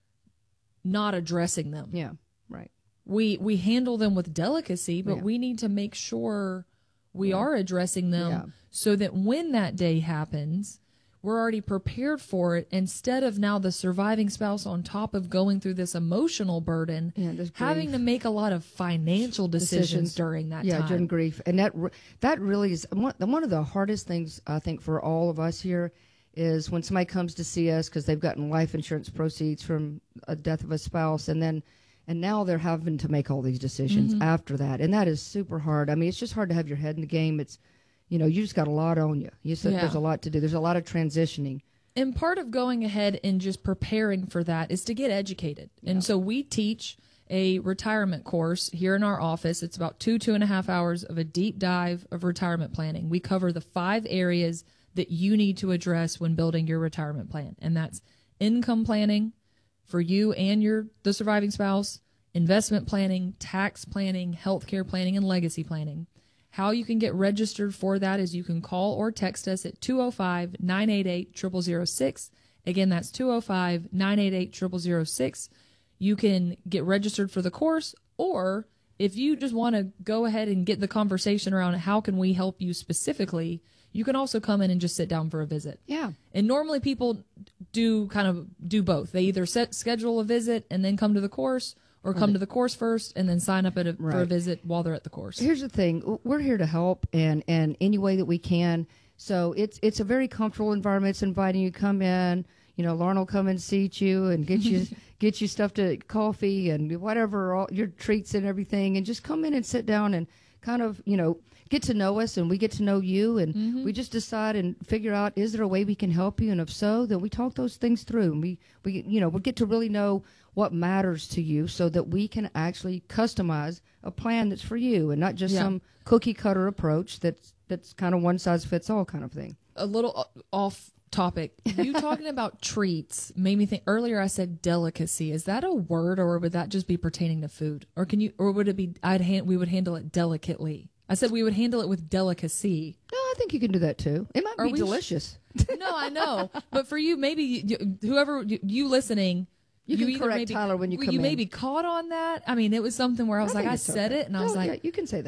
not addressing them. Yeah, right. We we handle them with delicacy, but yeah. we need to make sure we yeah. are addressing them yeah. so that when that day happens, we're already prepared for it instead of now the surviving spouse on top of going through this emotional burden, yeah, having to make a lot of financial decisions, decisions. during that yeah, time. Yeah, during grief. And that that really is one, one of the hardest things, I think, for all of us here is when somebody comes to see us because they've gotten life insurance proceeds from a death of a spouse, and then and now they're having to make all these decisions mm-hmm. after that, and that is super hard. I mean, it's just hard to have your head in the game. It's, you know, you just got a lot on you. You said yeah. there's a lot to do. There's a lot of transitioning. And part of going ahead and just preparing for that is to get educated. Yeah. And so we teach a retirement course here in our office. It's about two, two and a half hours of a deep dive of retirement planning. We cover the five areas that you need to address when building your retirement plan. And that's income planning for you and your the surviving spouse, investment planning, tax planning, healthcare planning, and legacy planning. How you can get registered for that is you can call or text us at two oh five, nine eight eight, zero zero zero six. Again, that's two oh five, nine eight eight, zero zero zero six. You can get registered for the course, or if you just want to go ahead and get the conversation around how can we help you specifically, you can also come in and just sit down for a visit. Yeah. And normally people do kind of do both. They either set schedule a visit and then come to the course, or come right. to the course first and then sign up at a, right. for a visit while they're at the course. Here's the thing. We're here to help and, and any way that we can. So it's it's a very comfortable environment. It's inviting you to come in. You know, Lauren will come and seat you and get you get you stuff to coffee and whatever, all your treats and everything. And just come in and sit down and kind of, you know, get to know us, and we get to know you, and mm-hmm. we just decide and figure out, is there a way we can help you? And if so, then we talk those things through, and we, we you know, we get to really know what matters to you so that we can actually customize a plan that's for you and not just yeah. some cookie cutter approach that's, that's kind of one size fits all kind of thing. A little off topic. You talking about treats made me think earlier I said delicacy. Is that a word, or would that just be pertaining to food? Or can you, or would it be, I'd hand, we would handle it delicately? I said we would handle it with delicacy. No, I think you can do that too. It might Are be we delicious. Sh- no, I know. But for you, maybe you, whoever, you, you listening, you, you can correct maybe, Tyler when you come you in. You maybe caught on that. I mean, it was something where I was I like, I said okay. it, and I no, was like, yeah, you can say that.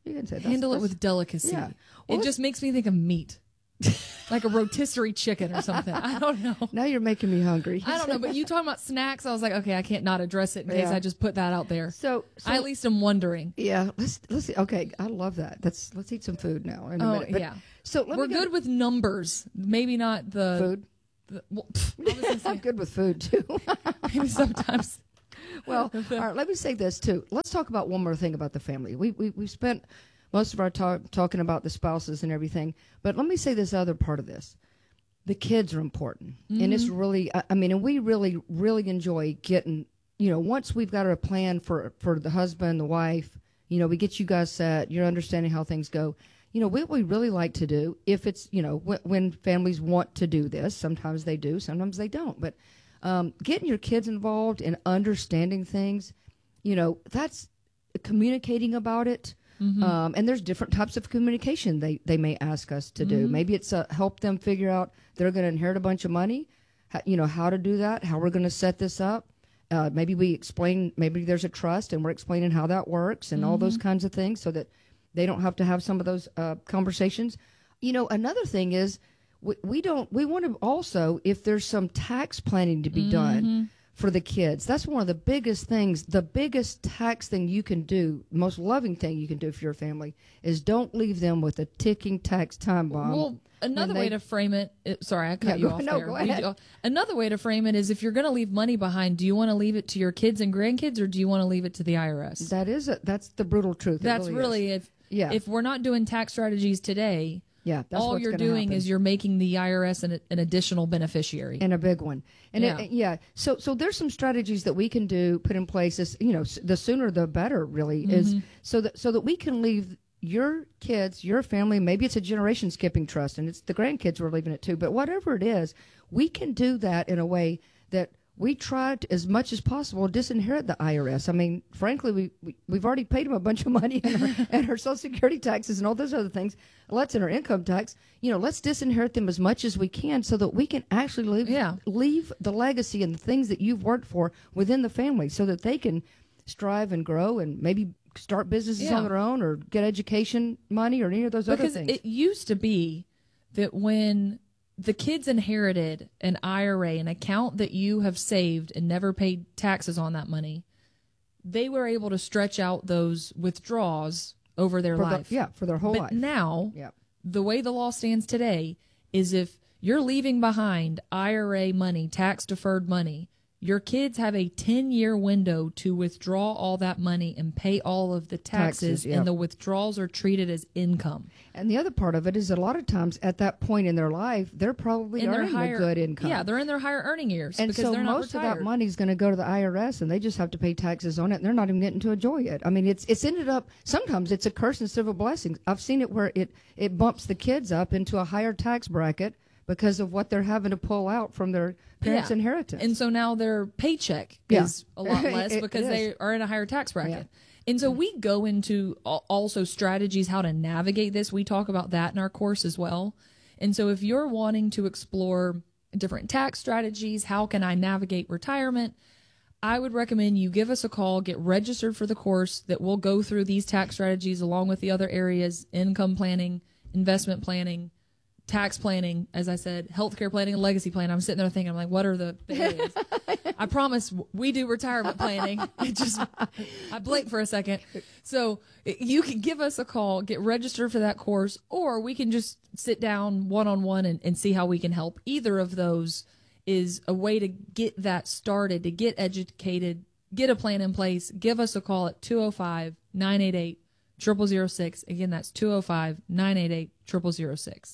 You can say that's, handle that's, it with delicacy. Yeah. Well, it just makes me think of meat. Like a rotisserie chicken or something. I don't know. Now you're making me hungry. I don't know, but you talking about snacks, I was like, okay, I can't not address it in case Yeah. I just put that out there. So, so I at least am wondering. Yeah, let's let's see. Okay, I love that. Let's let's eat some food now in a Oh, minute. But- yeah. So let We're me go good to- with numbers, maybe not the food. The, well, pff, I was gonna say, I'm good with food too. maybe sometimes. Well, all right. Let me say this too. Let's talk about one more thing about the family. We we we spent most of our talk talking about the spouses and everything, but let me say this other part of this. The kids are important, mm-hmm. and it's really. I, I mean, and we really really enjoy getting. You know, once we've got a plan for for the husband, the wife. You know, we get you guys set. You're understanding how things go. You know, what we really like to do, if it's, you know, when, when families want to do this, sometimes they do, sometimes they don't. But um, getting your kids involved in understanding things, you know, that's communicating about it. Mm-hmm. Um, and there's different types of communication they, they may ask us to do. Mm-hmm. Maybe it's uh, help them figure out they're going to inherit a bunch of money, how, you know, how to do that, how we're going to set this up. Uh, maybe we explain, maybe there's a trust and we're explaining how that works and mm-hmm. all those kinds of things so that they don't have to have some of those uh, conversations. You know, another thing is we, we don't, we want to also, if there's some tax planning to be mm-hmm. done for the kids, that's one of the biggest things, the biggest tax thing you can do, most loving thing you can do for your family is don't leave them with a ticking tax time bomb. Well, another they, way to frame it, it sorry, I cut yeah, you go, off no, there. Go ahead. Do, another way to frame it is if you're going to leave money behind, do you want to leave it to your kids and grandkids or do you want to leave it to the I R S? That is, a, that's the brutal truth. It That's really, really, is. if yeah. if we're not doing tax strategies today, yeah, that's all what's you're gonna doing happen. is you're making the I R S an, an additional beneficiary. And a big one. And yeah. It, yeah. So so there's some strategies that we can do, put in place. As, you know, the sooner the better, really, mm-hmm. is so that so that we can leave your kids, your family, maybe it's a generation skipping trust and it's the grandkids we're leaving it to, but whatever it is, we can do that in a way that we try to, as much as possible, disinherit the I R S. I mean, frankly, we, we, we've already paid them a bunch of money and our, and our Social Security taxes and all those other things. Let's in our income tax, you know, let's disinherit them as much as we can so that we can actually leave, yeah. leave the legacy and the things that you've worked for within the family so that they can strive and grow and maybe start businesses yeah. on their own or get education money or any of those because other things. It used to be that when the kids inherited an I R A, an account that you have saved and never paid taxes on that money, they were able to stretch out those withdrawals over their for life. The, yeah, for their whole but life. But now, yeah. the way the law stands today is if you're leaving behind I R A money, tax-deferred money, your kids have a ten-year window to withdraw all that money and pay all of the taxes, taxes yep. and the withdrawals are treated as income. And the other part of it is that a lot of times at that point in their life, they're probably in earning higher, a good income. Yeah, they're in their higher earning years and because so they're not most retired. of that money is going to go to the I R S, and they just have to pay taxes on it, and they're not even getting to enjoy it. I mean, it's it's ended up, sometimes it's a curse instead of a blessing. I've seen it where it, it bumps the kids up into a higher tax bracket because of what they're having to pull out from their parents' yeah. inheritance. And so now their paycheck yeah. is a lot less it, because it they are in a higher tax bracket. Yeah. And so we go into also strategies how to navigate this. We talk about that in our course as well. And so if you're wanting to explore different tax strategies, how can I navigate retirement, I would recommend you give us a call, get registered for the course that will go through these tax strategies along with the other areas, income planning, investment planning, tax planning, as I said, healthcare planning, and legacy planning. I'm sitting there thinking, I'm like, what are the, the areas? I promise we do retirement planning. It just, I blinked for a second. So you can give us a call, get registered for that course, or we can just sit down one-on-one and, and see how we can help. Either of those is a way to get that started, to get educated, get a plan in place. Give us a call at two oh five, nine eight eight, zero zero zero six. Again, that's two oh five, nine eight eight, zero zero zero six.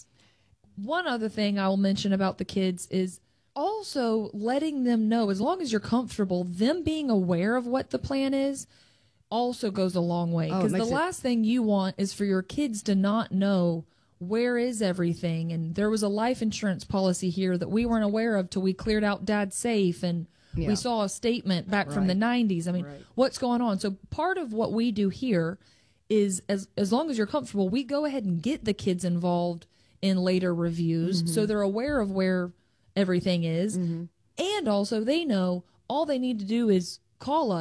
One other thing I will mention about the kids is also letting them know, as long as you're comfortable, them being aware of what the plan is also goes a long way. Because oh, the it... last thing you want is for your kids to not know where is everything. And there was a life insurance policy here that we weren't aware of till we cleared out Dad's safe and yeah. we saw a statement back right. from the nineties. I mean, right. what's going on? So part of what we do here is as as long as you're comfortable, we go ahead and get the kids involved in later reviews mm-hmm. so they're aware of where everything is. Mm-hmm. And also they know all they need to do is call us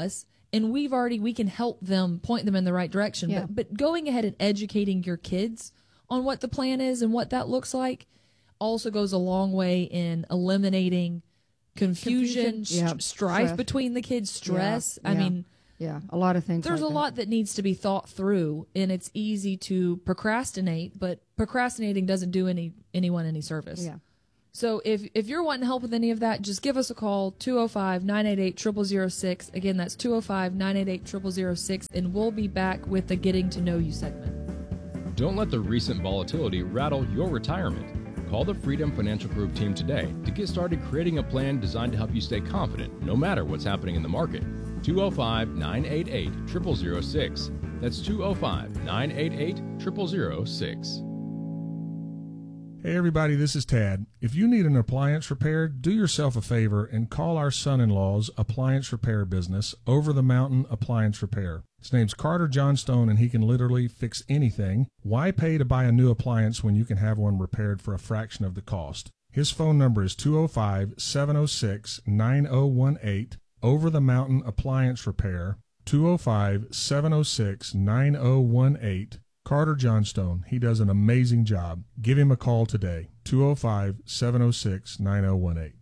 and we've already, we can help them, point them in the right direction. Yeah. But, but going ahead and educating your kids on what the plan is and what that looks like also goes a long way in eliminating confusion, Confusion. st- Yeah. strife Stress. between the kids, stress. Yeah. I Yeah. mean, yeah, a lot of things. there's like a that. lot that needs to be thought through, and it's easy to procrastinate, but procrastinating doesn't do any anyone any service. Yeah. So if if you're wanting help with any of that, just give us a call, two oh five, nine eight eight, zero zero zero six. Again, that's two oh five, nine eight eight, zero zero zero six, and we'll be back with the Getting to Know You segment. Don't let the recent volatility rattle your retirement. Call the Freedom Financial Group team today to get started creating a plan designed to help you stay confident no matter what's happening in the market. two oh five, nine eight eight, zero zero zero six. That's two oh five, nine eight eight, zero zero zero six. Hey everybody, this is Tad. If you need an appliance repaired, do yourself a favor and call our son-in-law's appliance repair business, Over the Mountain Appliance Repair. His name's Carter Johnstone, and he can literally fix anything. Why pay to buy a new appliance when you can have one repaired for a fraction of the cost? His phone number is two oh five, seven oh six, nine oh one eight, Over the Mountain Appliance Repair, two oh five, seven oh six, nine oh one eight. Carter Johnstone. He does an amazing job. Give him a call today, two oh five, seven oh six, nine oh one eight.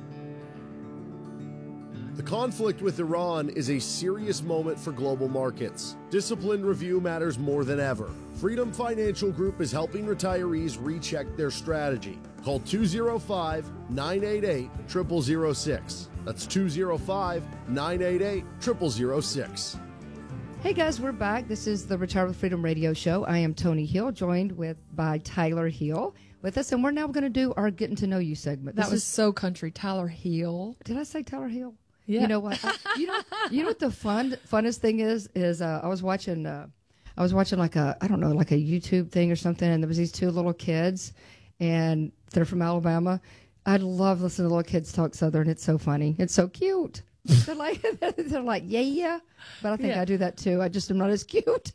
The conflict with Iran is a serious moment for global markets. Disciplined review matters more than ever. Freedom Financial Group is helping retirees recheck their strategy. Call two oh five, nine eight eight, zero zero zero six. That's two oh five, nine eight eight, zero zero zero six. Hey guys, we're back. This is the Retire with Freedom radio show. I am Tony Hill, joined with by Tyler Hill with us, and we're now going to do our Getting to Know You segment. That This was is, so country. Tyler Hill. did I say Tyler Hill? Yeah. You know what? I, you know, you know what the fun funnest thing is is uh, I was watching uh, I was watching like a I don't know like a YouTube thing or something, and there was these two little kids, and they're from Alabama. I love listening to little kids talk Southern. It's so funny. It's so cute. They're like, they're like, yeah, yeah. But I think Yeah. I do that too. I just am not as cute.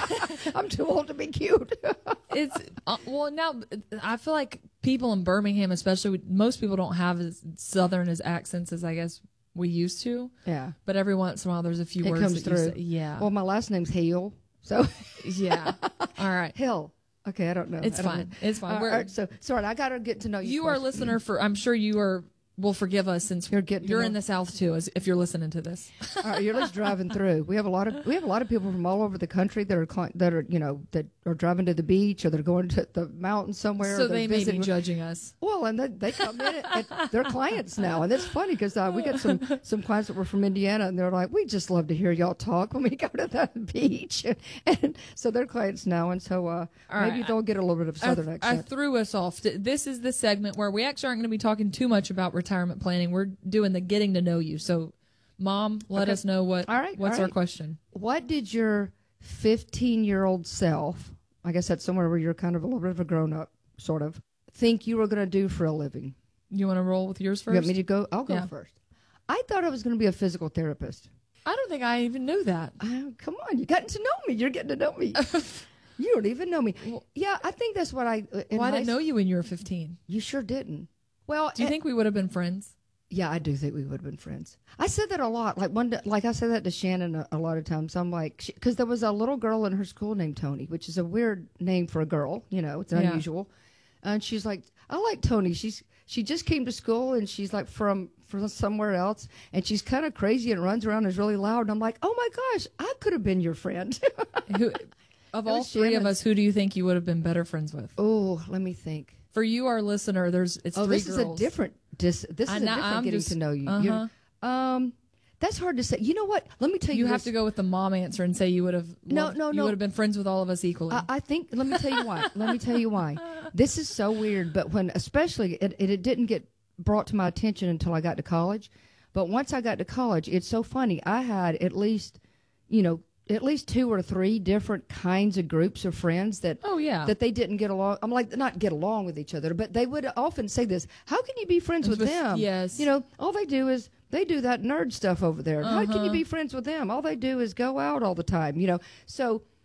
I'm too old to be cute. It's uh, well now. I feel like people in Birmingham, especially, most people don't have as Southern as accents as I guess we used to. Yeah. But every once in a while, there's a few It words comes that you through. say. Yeah. Well, my last name's Hill, so yeah. All right. Hill. Okay, I don't know. It's I don't fine. know. It's fine. Uh, We're- all right, so sorry, I got to get to know you. You are a first. listener for. I'm sure you are. Will forgive us since You're getting to you're know- in the South too, as if you're listening to this. All right, you're just driving through. We have a lot of we have a lot of people from all over the country that are cli- that are you know that are driving to the beach or they're going to the mountains somewhere. So or they're they may be visiting- judging us. Well, and they, they come in and and they're clients now, and it's funny because uh, we got some some clients that were from Indiana, and they're like, we just love to hear y'all talk when we go to the beach, and, and so they're clients now, and so uh, All maybe right. they'll get a little bit of I, Southern I accent. threw us off. This is the segment where we actually aren't going to be talking too much about retirement planning. We're doing the getting to know you. So, Mom, let Okay. us know what. All right, What's all our right. question? What did your fifteen-year-old self, I guess that's somewhere where you're kind of a little bit of a grown-up, sort of, think you were going to do for a living? You want to roll with yours You first? want me to go? I'll go Yeah. first. I thought I was going to be a physical therapist. I don't think I even knew that. Uh, come on, you're getting to know me. You're getting to know me. You don't even know me. Yeah, I think that's what I. uh, in Well, I high didn't know you when you were fifteen. You sure didn't. Well, Do you eh, think we would have been friends? Yeah, I do think we would have been friends. I said that a lot. Like one, day, like I said that to Shannon a, a lot of times. I'm like, because there was a little girl in her school named Tony, which is a weird name for a girl. You know, it's Yeah. unusual. And she's like, I like Tony. She's she just came to school and she's like from from somewhere else, and she's kind of crazy and runs around and is really loud. And I'm like, oh my gosh, I could have been your friend. Who, of It all was three of Shannon's. us, who do you think you would have been better friends with? Oh, let me think. For you, our listener, there's it's Oh, three this girls. is a different. Dis, this I is a know, different I'm getting just- to know you. uh-huh. You're- Um, that's hard to say. You know what? Let me tell you. You have this. to go with the mom answer and say you would have. No, loved- no, You no. would have been friends with all of us equally. I, I think. Let me tell you why. Let me tell you why. This is so weird, but when especially it, it, it didn't get brought to my attention until I got to college. But once I got to college, it's so funny. I had at least, you know, at least two or three different kinds of groups of friends that. Oh, yeah. That they didn't get along. I'm like not get along with each other, but they would often say this: "How can you be friends with, With- them? yes. You know, all they do is they do that nerd stuff over there. How can you Uh-huh. be friends with them? All they do is go out all the time. You know, so."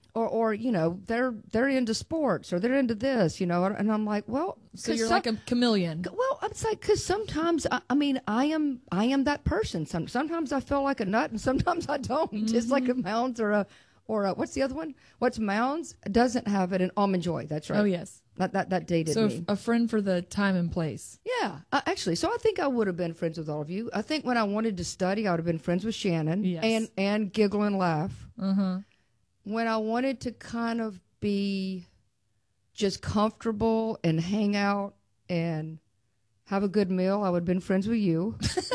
or or you know they're they're into sports or they're into this, you know, and I'm like, well, So you're some, like a chameleon. Well, it's like because sometimes I, I mean I am I am that person. Some sometimes I feel like a nut and sometimes I don't. Mm-hmm. Just like a Mounds or a or a, what's the other one? What's Mounds doesn't have it in Almond Joy. That's right. Oh yes. That that that dated so me. a friend for the time and place. Yeah, uh, actually. So I think I would have been friends with all of you. I think when I wanted to study, I would have been friends with Shannon Yes. and and giggle and laugh. Uh-huh. When I wanted to kind of be just comfortable and hang out and have a good meal, I would have been friends with you.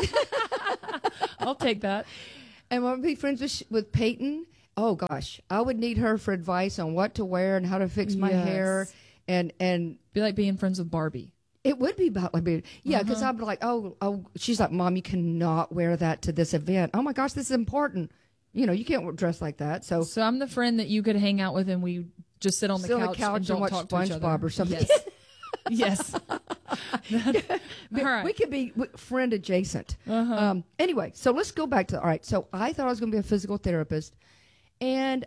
I'll take that. And when I would be friends with with Peyton. Oh gosh, I would need her for advice on what to wear and how to fix my Yes. hair, and and Be like being friends with Barbie. it would be about like being yeah, because Uh-huh. I'd be like, oh oh, she's like, Mom, you cannot wear that to this event. Oh my gosh, this is important. You know, you can't dress like that. So So I'm the friend that you could hang out with and we just sit on the sit on couch, the couch and and, don't watch talk to each other. SpongeBob or something. Yes. yes. But All right. we could be w- friend adjacent. Uh-huh. Um, anyway, so let's go back to all right. So I thought I was going to be a physical therapist, and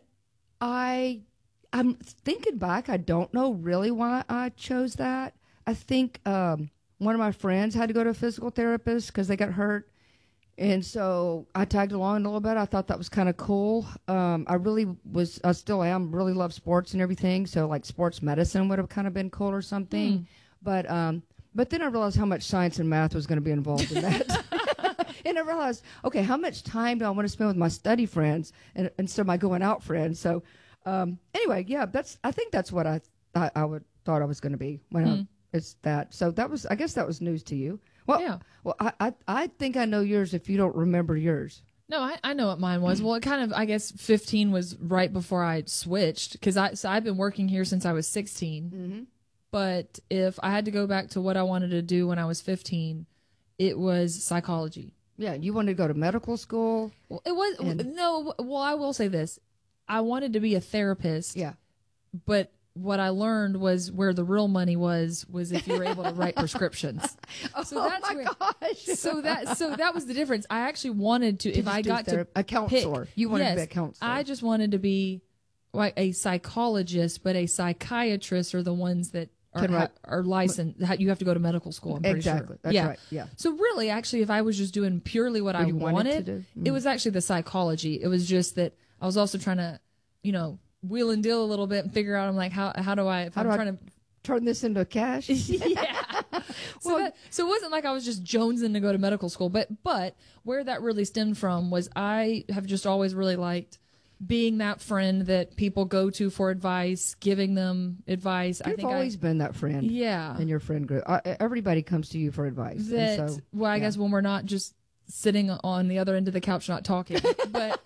I, I'm thinking back. I don't know really why I chose that. I think um, one of my friends had to go to a physical therapist because they got hurt, and so I tagged along a little bit. I thought that was kind of cool. Um, I really was. I still am. Really love sports and everything. So like sports medicine would have kind of been cool or something. Hmm. But um, but then I realized how much science and math was going to be involved in that. And I realized, okay, how much time do I want to spend with my study friends and instead of my going out friends? So, um, anyway, yeah, that's. I think that's what I I, I would thought I was going to be when Mm. I, it's that. So that was, I guess, that was news to you. Well, Yeah. Well, I, I I think I know yours if you don't remember yours. No, I, I know what mine was. Well, it kind of, I guess, fifteen was right before I switched because I so I've been working here since I was sixteen. Mm-hmm. But if I had to go back to what I wanted to do when I was fifteen, it was psychology. Yeah, you wanted to go to medical school. Well, it was And- no. Well, I will say this: I wanted to be a therapist. Yeah. But what I learned was where the real money was was if you were able to write prescriptions. So oh that's my where, gosh! So that so that was the difference. I actually wanted to. To if just I do got thera- to a counselor. pick, You wanted to yes, be a counselor. I just wanted to be like a psychologist, but a psychiatrist are the ones that are, Can write- ha- are licensed. ha- You have to go to medical school. I'm pretty Exactly. sure. That's yeah. right. Yeah. So really, actually, if I was just doing purely what What I you wanted wanted, to do? it Mm. was actually the psychology. It was just that I was also trying to, you know, wheel and deal a little bit and figure out. I'm like, how how do I? If How I'm do I trying to turn this into cash? yeah. So, that, so it wasn't like I was just jonesing to go to medical school, but but where that really stemmed from was I have just always really liked being that friend that people go to for advice, giving them advice. You've I think always I, been that friend. Yeah. In your friend group, uh, everybody comes to you for advice. and that. so, well, I yeah. guess when we're not just sitting on the other end of the couch not talking, but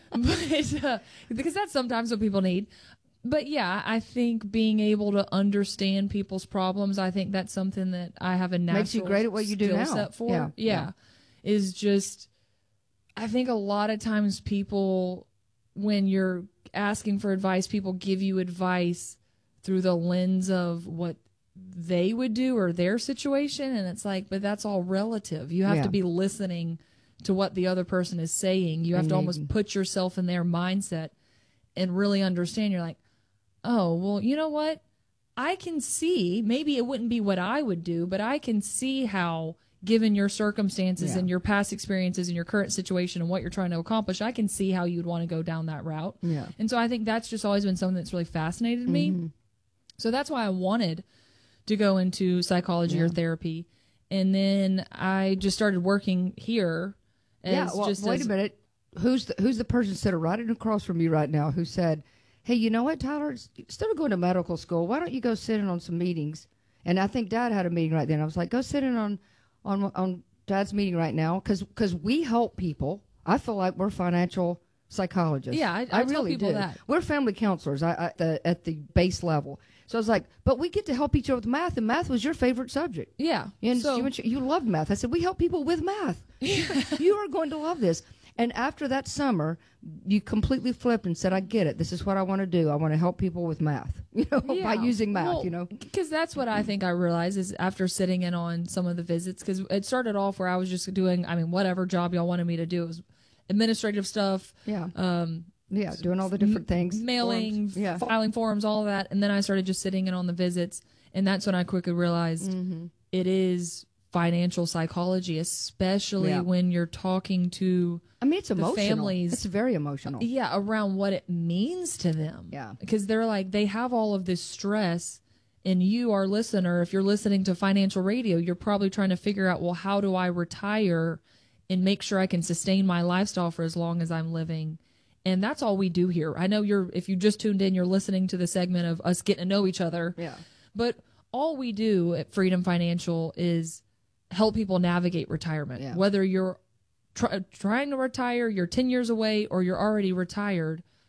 but uh, because that's sometimes what people need. But yeah, I think being able to understand people's problems, I think that's something that I have a natural Makes you great at what you do skill now. set for. Yeah, Yeah. Is just, I think a lot of times people, when you're asking for advice, people give you advice through the lens of what they would do or their situation. And it's like, but that's all relative. You have Yeah. to be listening to what the other person is saying. You have And to you- almost put yourself in their mindset and really understand. You're like, oh, well, you know what? I can see, maybe it wouldn't be what I would do, but I can see how, given your circumstances Yeah. and your past experiences and your current situation and what you're trying to accomplish, I can see how you'd want to go down that route. Yeah. And so I think that's just always been something that's really fascinated me. Mhm. So that's why I wanted to go into psychology or Yeah. therapy. And then I just started working here. As Yeah. Well, just wait as, a minute. Who's the, who's the person sitting right across from you right now who said, "Hey, you know what, Tyler? Instead of going to medical school, why don't you go sit in on some meetings?" And I think Dad had a meeting right then. I was like, "Go sit in on on on Dad's meeting right now," because because we help people. I feel like we're financial psychologists. Yeah, I- I tell really people do. that. We're family counselors I, I, the, at the base level. So I was like, but we get to help each other with math, and math was your favorite subject. Yeah. And So- you, you loved math. I said, we help people with math. You are going to love this. And after that summer, you completely flipped and said, I get it. This is what I want to do. I want to help people with math, you know, by Yeah. using math, Well, you know. Because that's what I think I realized is after sitting in on some of the visits, because it started off where I was just doing, I mean, whatever job y'all wanted me to do. It was administrative stuff, Yeah. um, Yeah, doing all the different things. Mailing, forms. Yeah. filing forms, all of that. And then I started just sitting in on the visits. And that's when I quickly realized mm-hmm. it is financial psychology, especially Yeah. when you're talking to I mean, it's the emotional. families. It's very emotional. Yeah, around what it means to them. Yeah. Because they're like, they have all of this stress. And you, our listener, if you're listening to financial radio, you're probably trying to figure out, well, how do I retire and make sure I can sustain my lifestyle for as long as I'm living? And that's all we do here. I know you're, if you just tuned in, you're listening to the segment of us getting to know each other. Yeah. But all we do at Freedom Financial is help people navigate retirement. Yeah. Whether you're try, trying to retire, you're ten years away, or you're already retired,